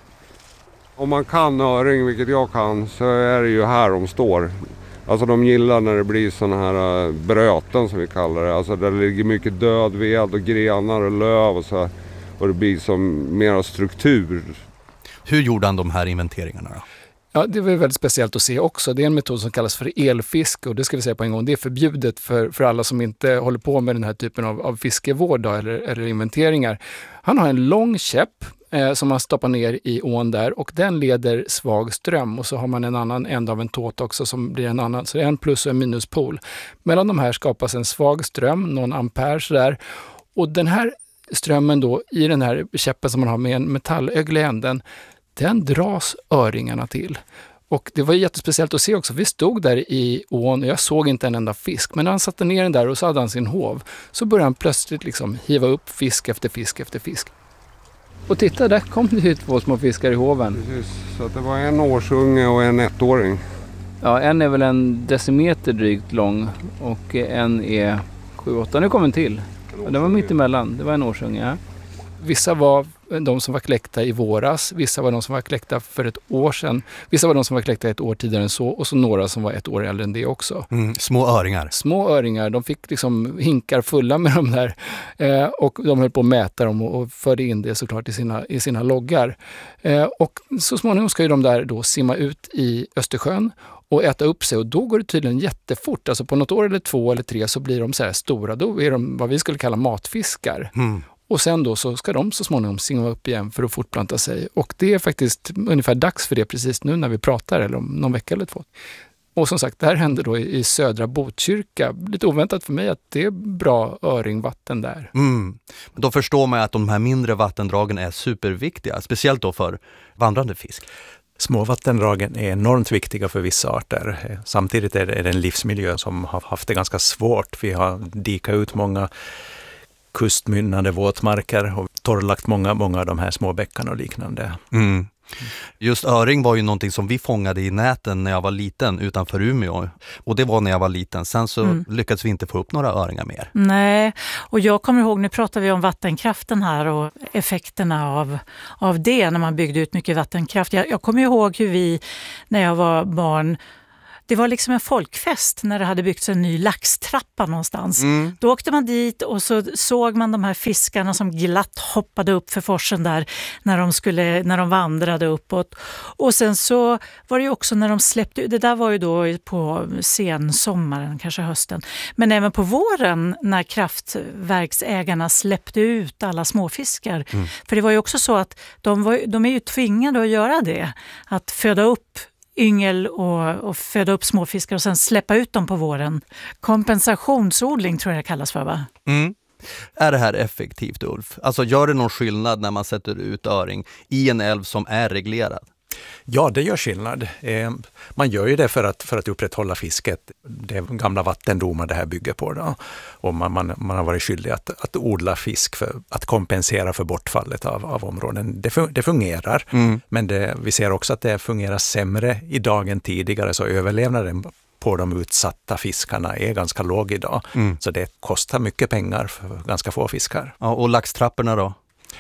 Om man kan öring, vilket jag kan, så är det ju här de står. Alltså de gillar när det blir såna här bröten som vi kallar det. Alltså där det ligger mycket död ved och grenar och löv och så här. Och det blir som mera struktur. Hur gjorde han de här inventeringarna då? Ja, det var väldigt speciellt att se också. Det är en metod som kallas för elfiske, och det ska vi säga på en gång. Det är förbjudet för, för alla som inte håller på med den här typen av, av fiskevård då, eller, eller inventeringar. Han har en lång käpp eh, som man stoppar ner i ån där, och den leder svag ström, och så har man en annan ända av en tåt också som blir en annan. Så det är en plus- och en minuspol. Mellan de här skapas en svag ström, någon ampere sådär. Och den här strömmen då i den här käppen som man har med en metallögle i änden, den dras öringarna till. Och det var jättespeciellt att se också. Vi stod där i ån och jag såg inte en enda fisk. Men när han satte ner den där och så hade han sin hov, så började han plötsligt liksom hiva upp fisk efter fisk efter fisk. Och titta, där kom det ju två små fiskar i hoven. Precis, så att det var en årsunge och en ettåring. Ja, en är väl en decimeter drygt lång och en är sju åtta. Nu kom en till. Den var mitt emellan. Det var en årsunge, ja. Vissa var de som var kläckta i våras, vissa var de som var kläckta för ett år sedan, vissa var de som var kläckta ett år tidigare än så, och så några som var ett år äldre än det också. Mm, små öringar. Små öringar, de fick liksom hinkar fulla med de där eh, och de höll på att mäta dem och, och förde in det såklart i sina, i sina loggar. Eh, och så småningom ska ju de där då simma ut i Östersjön. och äta upp sig. Och då går det tydligen jättefort. Alltså på något år eller två eller tre så blir de så här stora. Då är de vad vi skulle kalla matfiskar. Mm. Och sen då så ska de så småningom simma upp igen för att fortplanta sig. Och det är faktiskt ungefär dags för det precis nu när vi pratar, eller om någon vecka eller två. Och som sagt, det här händer då i, i södra Botkyrka. Lite oväntat för mig att det är bra öringvatten där. Mm. Då förstår man att de här mindre vattendragen är superviktiga, speciellt då för vandrande fisk. Småvattendragen är enormt viktiga för vissa arter. Samtidigt är det en livsmiljö som har haft det ganska svårt. Vi har dikat ut många kustmynnande våtmarker och torrlagt många, många av de här små bäckarna och liknande. Mm. Just öring var ju någonting som vi fångade i näten när jag var liten utanför Umeå. Och det var när jag var liten. Sen så mm. lyckades vi inte få upp några öringar mer. Nej, och jag kommer ihåg, nu pratar vi om vattenkraften här och effekterna av, av det när man byggde ut mycket vattenkraft. Jag, jag kommer ihåg hur vi, när jag var barn, det var liksom en folkfest när det hade byggts en ny laxtrappa någonstans. Mm. Då åkte man dit och så såg man de här fiskarna som glatt hoppade upp för forsen där när de, skulle, när de vandrade uppåt. Och sen så var det ju också när de släppte ut, det där var ju då på sensommaren, kanske hösten. Men även på våren när kraftverksägarna släppte ut alla småfiskar. Mm. För det var ju också så att de, var, de är ju tvingade att göra det. Att föda upp yngel och, och föda upp småfiskar och sen släppa ut dem på våren. Kompensationsodling tror jag det kallas för, va? Mm. Är det här effektivt, Ulf? Alltså gör det någon skillnad när man sätter ut öring i en älv som är reglerad? Ja, det gör skillnad. Eh, man gör ju det för att, för att upprätthålla fisket. Det är gamla vattendomar det här bygger på. Då. Och man, man, man har varit skyldig att, att odla fisk för att kompensera för bortfallet av, av områden. Det, fun- det fungerar, mm. men det, vi ser också att det fungerar sämre idag än tidigare. Så överlevnaden på de utsatta fiskarna är ganska låg idag. Mm. Så det kostar mycket pengar för ganska få fiskar. Ja, och laxtrapporna då?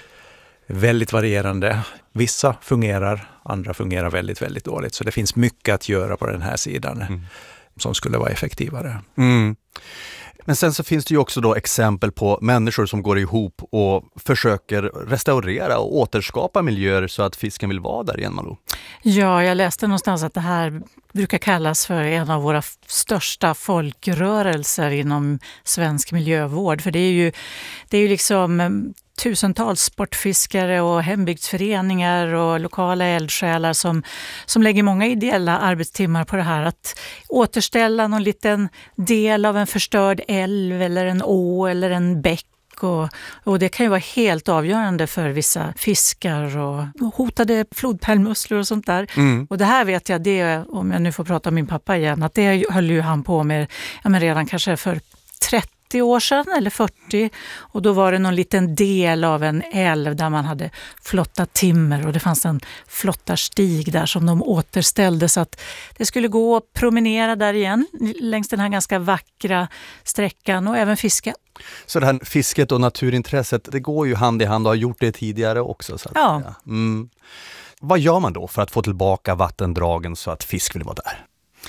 Väldigt varierande. Vissa fungerar, andra fungerar väldigt, väldigt dåligt. Så det finns mycket att göra på den här sidan mm. som skulle vara effektivare. Mm. Men sen så finns det ju också då exempel på människor som går ihop och försöker restaurera och återskapa miljöer så att fisken vill vara där igen, Malou. Ja, jag läste någonstans att det här brukar kallas för en av våra största folkrörelser inom svensk miljövård. För det är ju, det är ju liksom tusentals sportfiskare och hembygdsföreningar och lokala eldsjälar som, som lägger många ideella arbetstimmar på det här. Att återställa någon liten del av en förstörd älv eller en å eller en bäck. Och, och det kan ju vara helt avgörande för vissa fiskar och hotade flodpärlmusslor och sånt där. Mm. Och det här vet jag, det, om jag nu får prata om min pappa igen, att det höll ju han på med ja, men redan kanske för trettio år sedan eller fyrtio, och då var det någon liten del av en älv där man hade flottat timmer och det fanns en flottarstig där som de återställde så att det skulle gå att promenera där igen längs den här ganska vackra sträckan och även fiska. Så det här fisket och naturintresset, det går ju hand i hand och har gjort det tidigare också. Så att ja. säga. Mm. Vad gör man då för att få tillbaka vattendragen så att fisk vill vara där?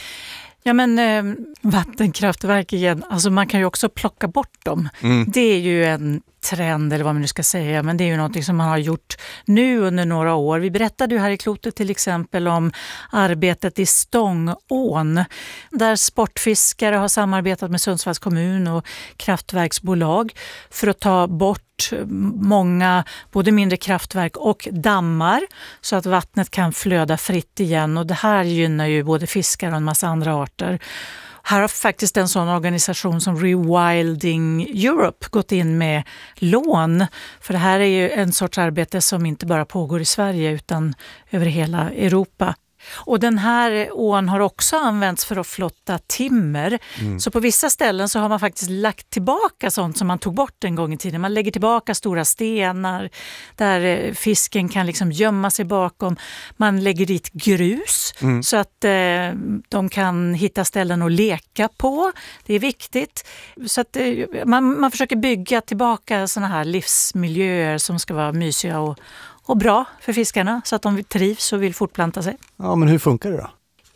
Ja men eh, vattenkraftverk igen, alltså man kan ju också plocka bort dem. Mm. Det är ju en trend eller vad man nu ska säga, men det är ju någonting som man har gjort nu under några år. Vi berättade ju här i Klotet till exempel om arbetet i Stångån där sportfiskare har samarbetat med Sundsvalls kommun och kraftverksbolag för att ta bort många både mindre kraftverk och dammar så att vattnet kan flöda fritt igen, och det här gynnar ju både fiskar och en massa andra arter. Här har faktiskt en sån organisation som Rewilding Europe gått in med lån. För det här är ju en sorts arbete som inte bara pågår i Sverige utan över hela Europa. Och den här ån har också använts för att flotta timmer. Mm. Så på vissa ställen så har man faktiskt lagt tillbaka sånt som man tog bort en gång i tiden. Man lägger tillbaka stora stenar där fisken kan liksom gömma sig bakom. Man lägger dit grus mm. så att eh, de kan hitta ställen att leka på. Det är viktigt. Så att eh, man, man försöker bygga tillbaka såna här livsmiljöer som ska vara mysiga och och bra för fiskarna så att de trivs och vill fortplanta sig. Ja, men hur funkar det då?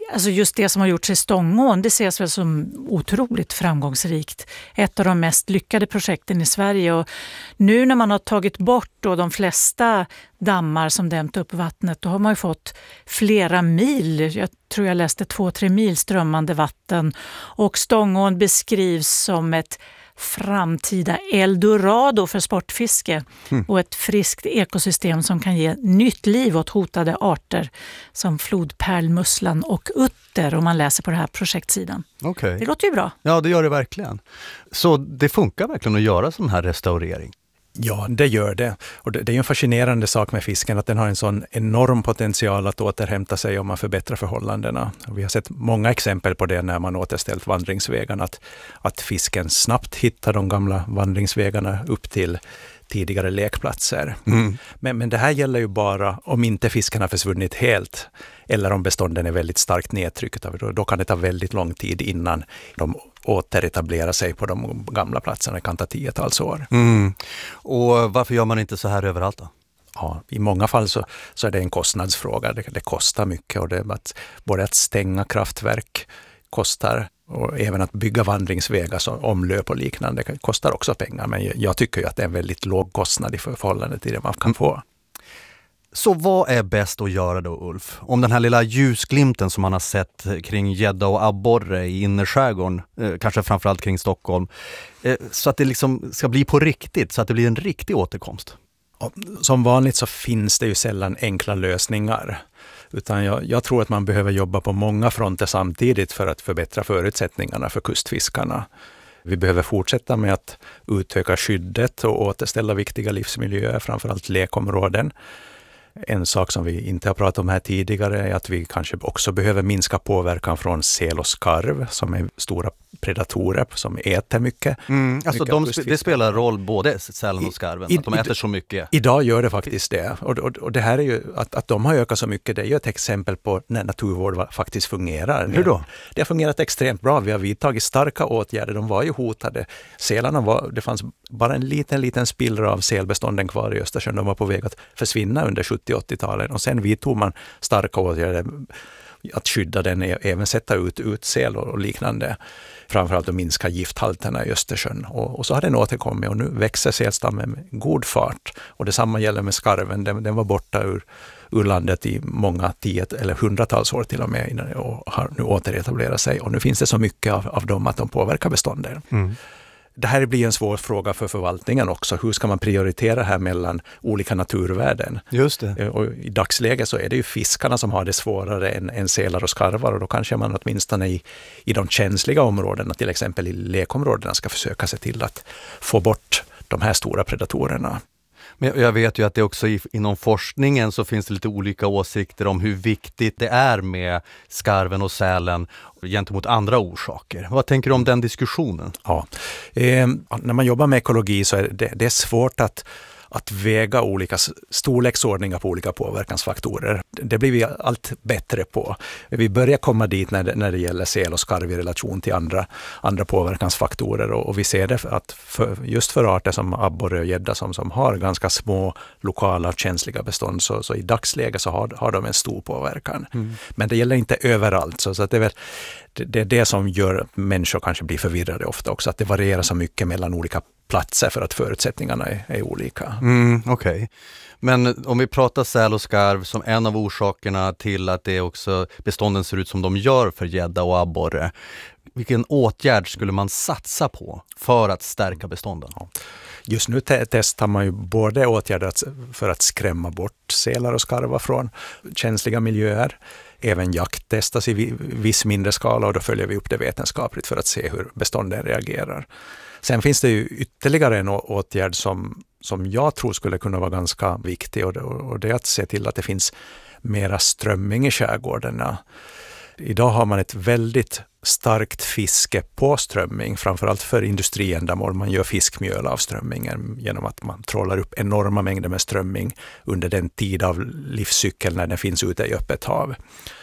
Alltså just det som har gjorts i Stångån, det ses väl som otroligt framgångsrikt. Ett av de mest lyckade projekten i Sverige. Och nu när man har tagit bort då de flesta dammar som dämt upp vattnet, då har man ju fått flera mil, jag tror jag läste två, tre mil strömmande vatten. Och Stångån beskrivs som ett framtida eldorado för sportfiske mm. och ett friskt ekosystem som kan ge nytt liv åt hotade arter som flodpärlmusslan och utter, om man läser på den här projektsidan. Okay. Det låter ju bra. Ja, det gör det verkligen. Så det funkar verkligen att göra sån här restaurering? Ja, det gör det. Och det, det är en fascinerande sak med fisken att den har en sån enorm potential att återhämta sig om man förbättrar förhållandena. Och vi har sett många exempel på det när man återställt vandringsvägarna. Att, att fisken snabbt hittar de gamla vandringsvägarna upp till tidigare lekplatser. Mm. Men, men det här gäller ju bara om inte fisken har försvunnit helt eller om bestånden är väldigt starkt nedtryckt. Då, då kan det ta väldigt lång tid innan de återetablerar sig på de gamla platserna. Det kan ta tiotals år. Mm. Och varför gör man inte så här överallt då? Ja, i många fall så, så är det en kostnadsfråga. Det, det kostar mycket och det, att, både att stänga kraftverk kostar och även att bygga vandringsvägar som omlöp och liknande kostar också pengar. Men jag tycker ju att det är en väldigt låg kostnad i förhållande till det man kan få. Så vad är bäst att göra då, Ulf? Om den här lilla ljusglimten som man har sett kring gädda och abborre i innerskärgården, eh, kanske framförallt kring Stockholm, eh, så att det liksom ska bli på riktigt, så att det blir en riktig återkomst? Som vanligt så finns det ju sällan enkla lösningar. Utan jag, jag tror att man behöver jobba på många fronter samtidigt för att förbättra förutsättningarna för kustfiskarna. Vi behöver fortsätta med att utöka skyddet och återställa viktiga livsmiljöer, framförallt lekområden. En sak som vi inte har pratat om här tidigare är att vi kanske också behöver minska påverkan från säl och skarv som är stora predatorer som äter mycket. Mm, alltså mycket de, det spelar roll både sälen och skarven, I, att de äter så mycket. Idag gör det faktiskt det. Och, och, och det här är ju, att, att de har ökat så mycket, det är ju ett exempel på när naturvård faktiskt fungerar. Hur då? Det har fungerat extremt bra. Vi har vidtagit starka åtgärder. De var ju hotade. Sälarna var, det fanns bara en liten, liten spillra av sälbestånden kvar i Östersjön. De var på väg att försvinna under sjuttio- och åttio-talen. Och sen vidtog man starka åtgärder att skydda den, även sätta ut utsäl och liknande. Framförallt att minska gifthalterna i Östersjön. Och, och så har den återkommit och nu växer sälstammen med god fart. Och detsamma gäller med skarven. Den, den var borta ur, ur landet i många tio eller hundratals år till och med och har nu återetablerat sig. Och nu finns det så mycket av, av dem att de påverkar bestånden. Mm. Det här blir en svår fråga för förvaltningen också. Hur ska man prioritera här mellan olika naturvärden? Just det. Och i dagsläget så är det ju fiskarna som har det svårare än, än sälar och skarvar. Och då kanske man åtminstone i, i de känsliga områdena, till exempel i lekområdena, ska försöka se till att få bort de här stora predatorerna. Men jag vet ju att det också inom forskningen så finns det lite olika åsikter om hur viktigt det är med skarven och sälen gentemot andra orsaker. Vad tänker du om den diskussionen? Ja, eh, när man jobbar med ekologi så är det, det är svårt att att väga olika storleksordningar på olika påverkansfaktorer. Det blir vi allt bättre på. Vi börjar komma dit när det, när det gäller säl och skarv i relation till andra, andra påverkansfaktorer. Och, och vi ser det att för, just för arter som abborre och gädda som, som har ganska små lokala känsliga bestånd så, så i dagsläget så har, har de en stor påverkan. Mm. Men det gäller inte överallt. Så, så att det är väl det är det som gör att människor kanske blir förvirrade ofta också. Att det varierar så mycket mellan olika platser för att förutsättningarna är, är olika. Mm, okej. Okay. Men om vi pratar säl och skarv som en av orsakerna till att det också bestånden ser ut som de gör för gädda och abborre. Vilken åtgärd skulle man satsa på för att stärka bestånden? Just nu te- testar man ju både åtgärder för att skrämma bort sälar och skarvar från känsliga miljöer. Även jakt testas i viss mindre skala och då följer vi upp det vetenskapligt för att se hur bestånden reagerar. Sen finns det ju ytterligare en åtgärd som, som jag tror skulle kunna vara ganska viktig och det, och det är att se till att det finns mera strömming i skärgårdarna. Idag har man ett väldigt starkt fiske på strömming, framförallt för industriändamål. Man gör fiskmjöl av strömmingen genom att man trålar upp enorma mängder med strömming under den tid av livscykeln när den finns ute i öppet hav.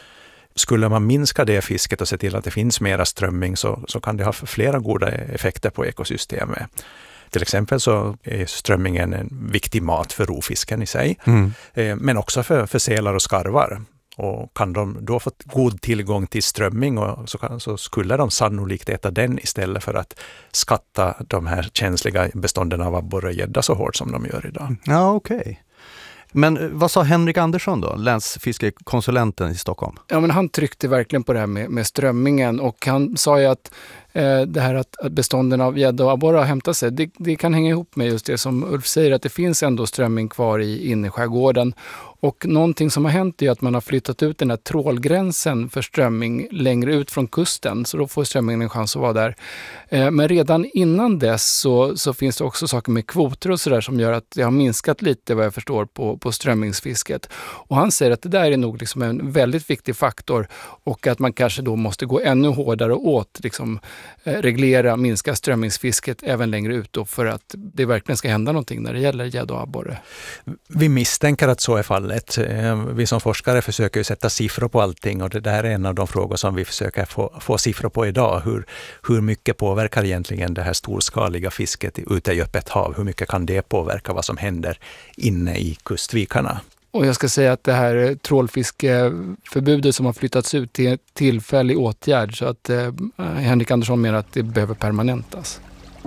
Skulle man minska det fisket och se till att det finns mera strömming så, så kan det ha flera goda effekter på ekosystemet. Till exempel så är strömmingen en viktig mat för rovfisken i sig, mm. men också för, för sälar och skarvar. Och kan de då få god tillgång till strömming och så, kan, så skulle de sannolikt äta den istället för att skatta de här känsliga bestånden av abborre och gädda så hårt som de gör idag. Ja, okej. Okay. Men vad sa Henrik Andersson då, länsfiskekonsulenten i Stockholm? Ja, men han tryckte verkligen på det här med, med strömmingen och han sa ju att eh, det här att, att bestånden av gädda och abborre har hämtat sig, det, det kan hänga ihop med just det som Ulf säger, att det finns ändå strömming kvar i innerskärgården. Och någonting som har hänt är att man har flyttat ut den här trålgränsen för strömming längre ut från kusten. Så då får strömmingen en chans att vara där. Eh, men redan innan dess så, så finns det också saker med kvoter och sådär som gör att det har minskat lite vad jag förstår på, på strömmingsfisket. Och han säger att det där är nog liksom en väldigt viktig faktor och att man kanske då måste gå ännu hårdare åt liksom, eh, reglera, minska strömmingsfisket även längre ut då för att det verkligen ska hända någonting när det gäller gädda och abborre. Vi misstänker att så är fallet. Vi som forskare försöker ju sätta siffror på allting och det där är en av de frågor som vi försöker få, få siffror på idag. Hur, hur mycket påverkar egentligen det här storskaliga fisket ute i öppet hav? Hur mycket kan det påverka vad som händer inne i kustvikarna? Och jag ska säga att det här trålfiskeförbudet som har flyttats ut till en tillfällig åtgärd så att eh, Henrik Andersson menar att det behöver permanentas.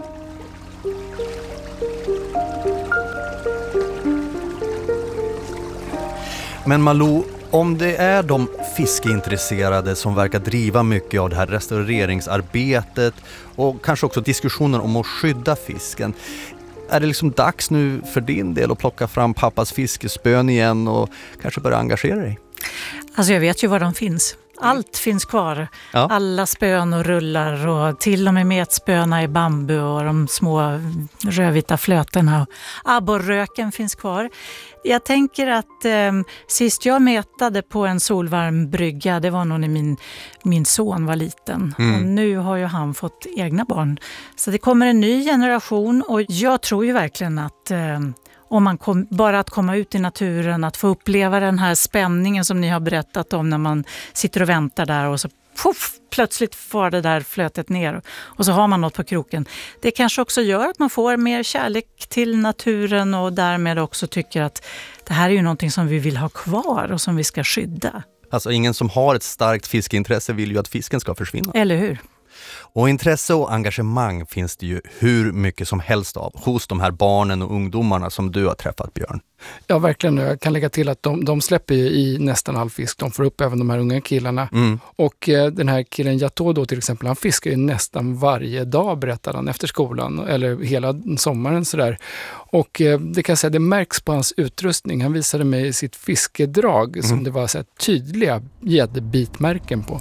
Men Malou, om det är de fiskeintresserade som verkar driva mycket av det här restaureringsarbetet och kanske också diskussionen om att skydda fisken, är det liksom dags nu för din del att plocka fram pappas fiskespön igen och kanske börja engagera dig? Alltså jag vet ju var de finns. Allt finns kvar. Ja. Alla spön och rullar och till och med metspöna i bambu och de små rödvita flötena. Abborröken finns kvar. Jag tänker att eh, sist jag mätade på en solvarm brygga, det var nog när min, min son var liten. Mm. Och nu har ju han fått egna barn. Så det kommer en ny generation och jag tror ju verkligen att eh, om man kom, bara att komma ut i naturen, att få uppleva den här spänningen som ni har berättat om när man sitter och väntar där och så puff, plötsligt får det där flötet ner och så har man något på kroken. Det kanske också gör att man får mer kärlek till naturen och därmed också tycker att det här är ju någonting som vi vill ha kvar och som vi ska skydda. Alltså ingen som har ett starkt fiskeintresse vill ju att fisken ska försvinna. Eller hur? Och intresse och engagemang finns det ju hur mycket som helst av hos de här barnen och ungdomarna som du har träffat, Björn. Ja, verkligen. Jag kan lägga till att de, de släpper ju i nästan all fisk. De får upp även de här unga killarna. Mm. Och eh, den här killen Jato då till exempel, han fiskar ju nästan varje dag, berättar han, efter skolan. Eller hela sommaren sådär. Och eh, det kan jag säga, det märks på hans utrustning. Han visade mig sitt fiskedrag mm. som det var så här tydliga gäddbitmärken på.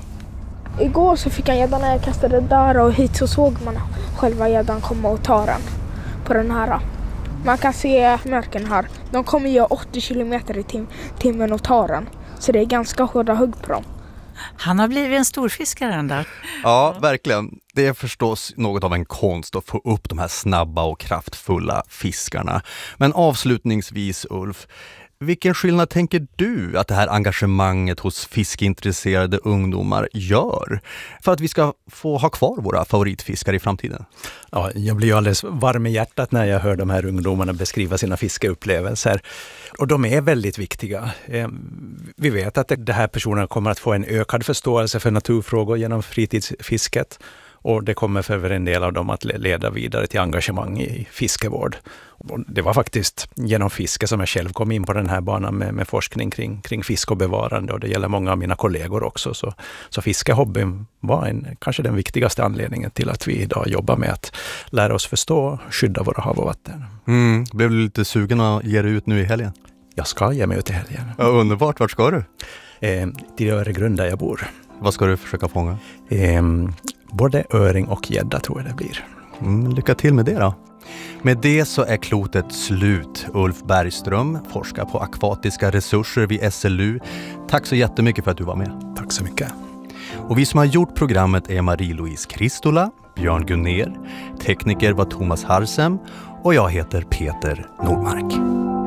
Igår så fick han gäddan när jag kastade där och hit så såg man själva gäddan komma och ta den på den här. Man kan se märken här. De kommer ju åttio kilometer i tim- timmen och tar den. Så det är ganska hårda hugg på dem. Han har blivit en storfiskare den där. Ja, verkligen. Det är förstås något av en konst att få upp de här snabba och kraftfulla fiskarna. Men avslutningsvis, Ulf, vilken skillnad tänker du att det här engagemanget hos fiskeintresserade ungdomar gör för att vi ska få ha kvar våra favoritfiskare i framtiden? Ja, jag blir ju alldeles varm i hjärtat när jag hör de här ungdomarna beskriva sina fiskeupplevelser. Och de är väldigt viktiga. Vi vet att de här personerna kommer att få en ökad förståelse för naturfrågor genom fritidsfisket. Och det kommer för en del av dem att leda vidare till engagemang i fiskevård. Och det var faktiskt genom fiske som jag själv kom in på den här banan med, med forskning kring, kring fisk och bevarande. Och det gäller många av mina kollegor också. Så, så fiskehobbyn var en, kanske den viktigaste anledningen till att vi idag jobbar med att lära oss förstå och skydda våra hav och vatten. Mm, blev du lite sugen att ge dig ut nu i helgen? Jag ska ge mig ut i helgen. Ja, underbart. Vart ska du? Eh, till Öregrund där jag bor. Vad ska du försöka fånga? Eh, både öring och gädda tror jag det blir. Mm, lycka till med det då. Med det så är klotet slut. Ulf Bergström, forskar på akvatiska resurser vid S L U. Tack så jättemycket för att du var med. Tack så mycket. Och vi som har gjort programmet är Marie-Louise Kristola, Björn Gunner, tekniker var Thomas Harsem och jag heter Peter Nordmark.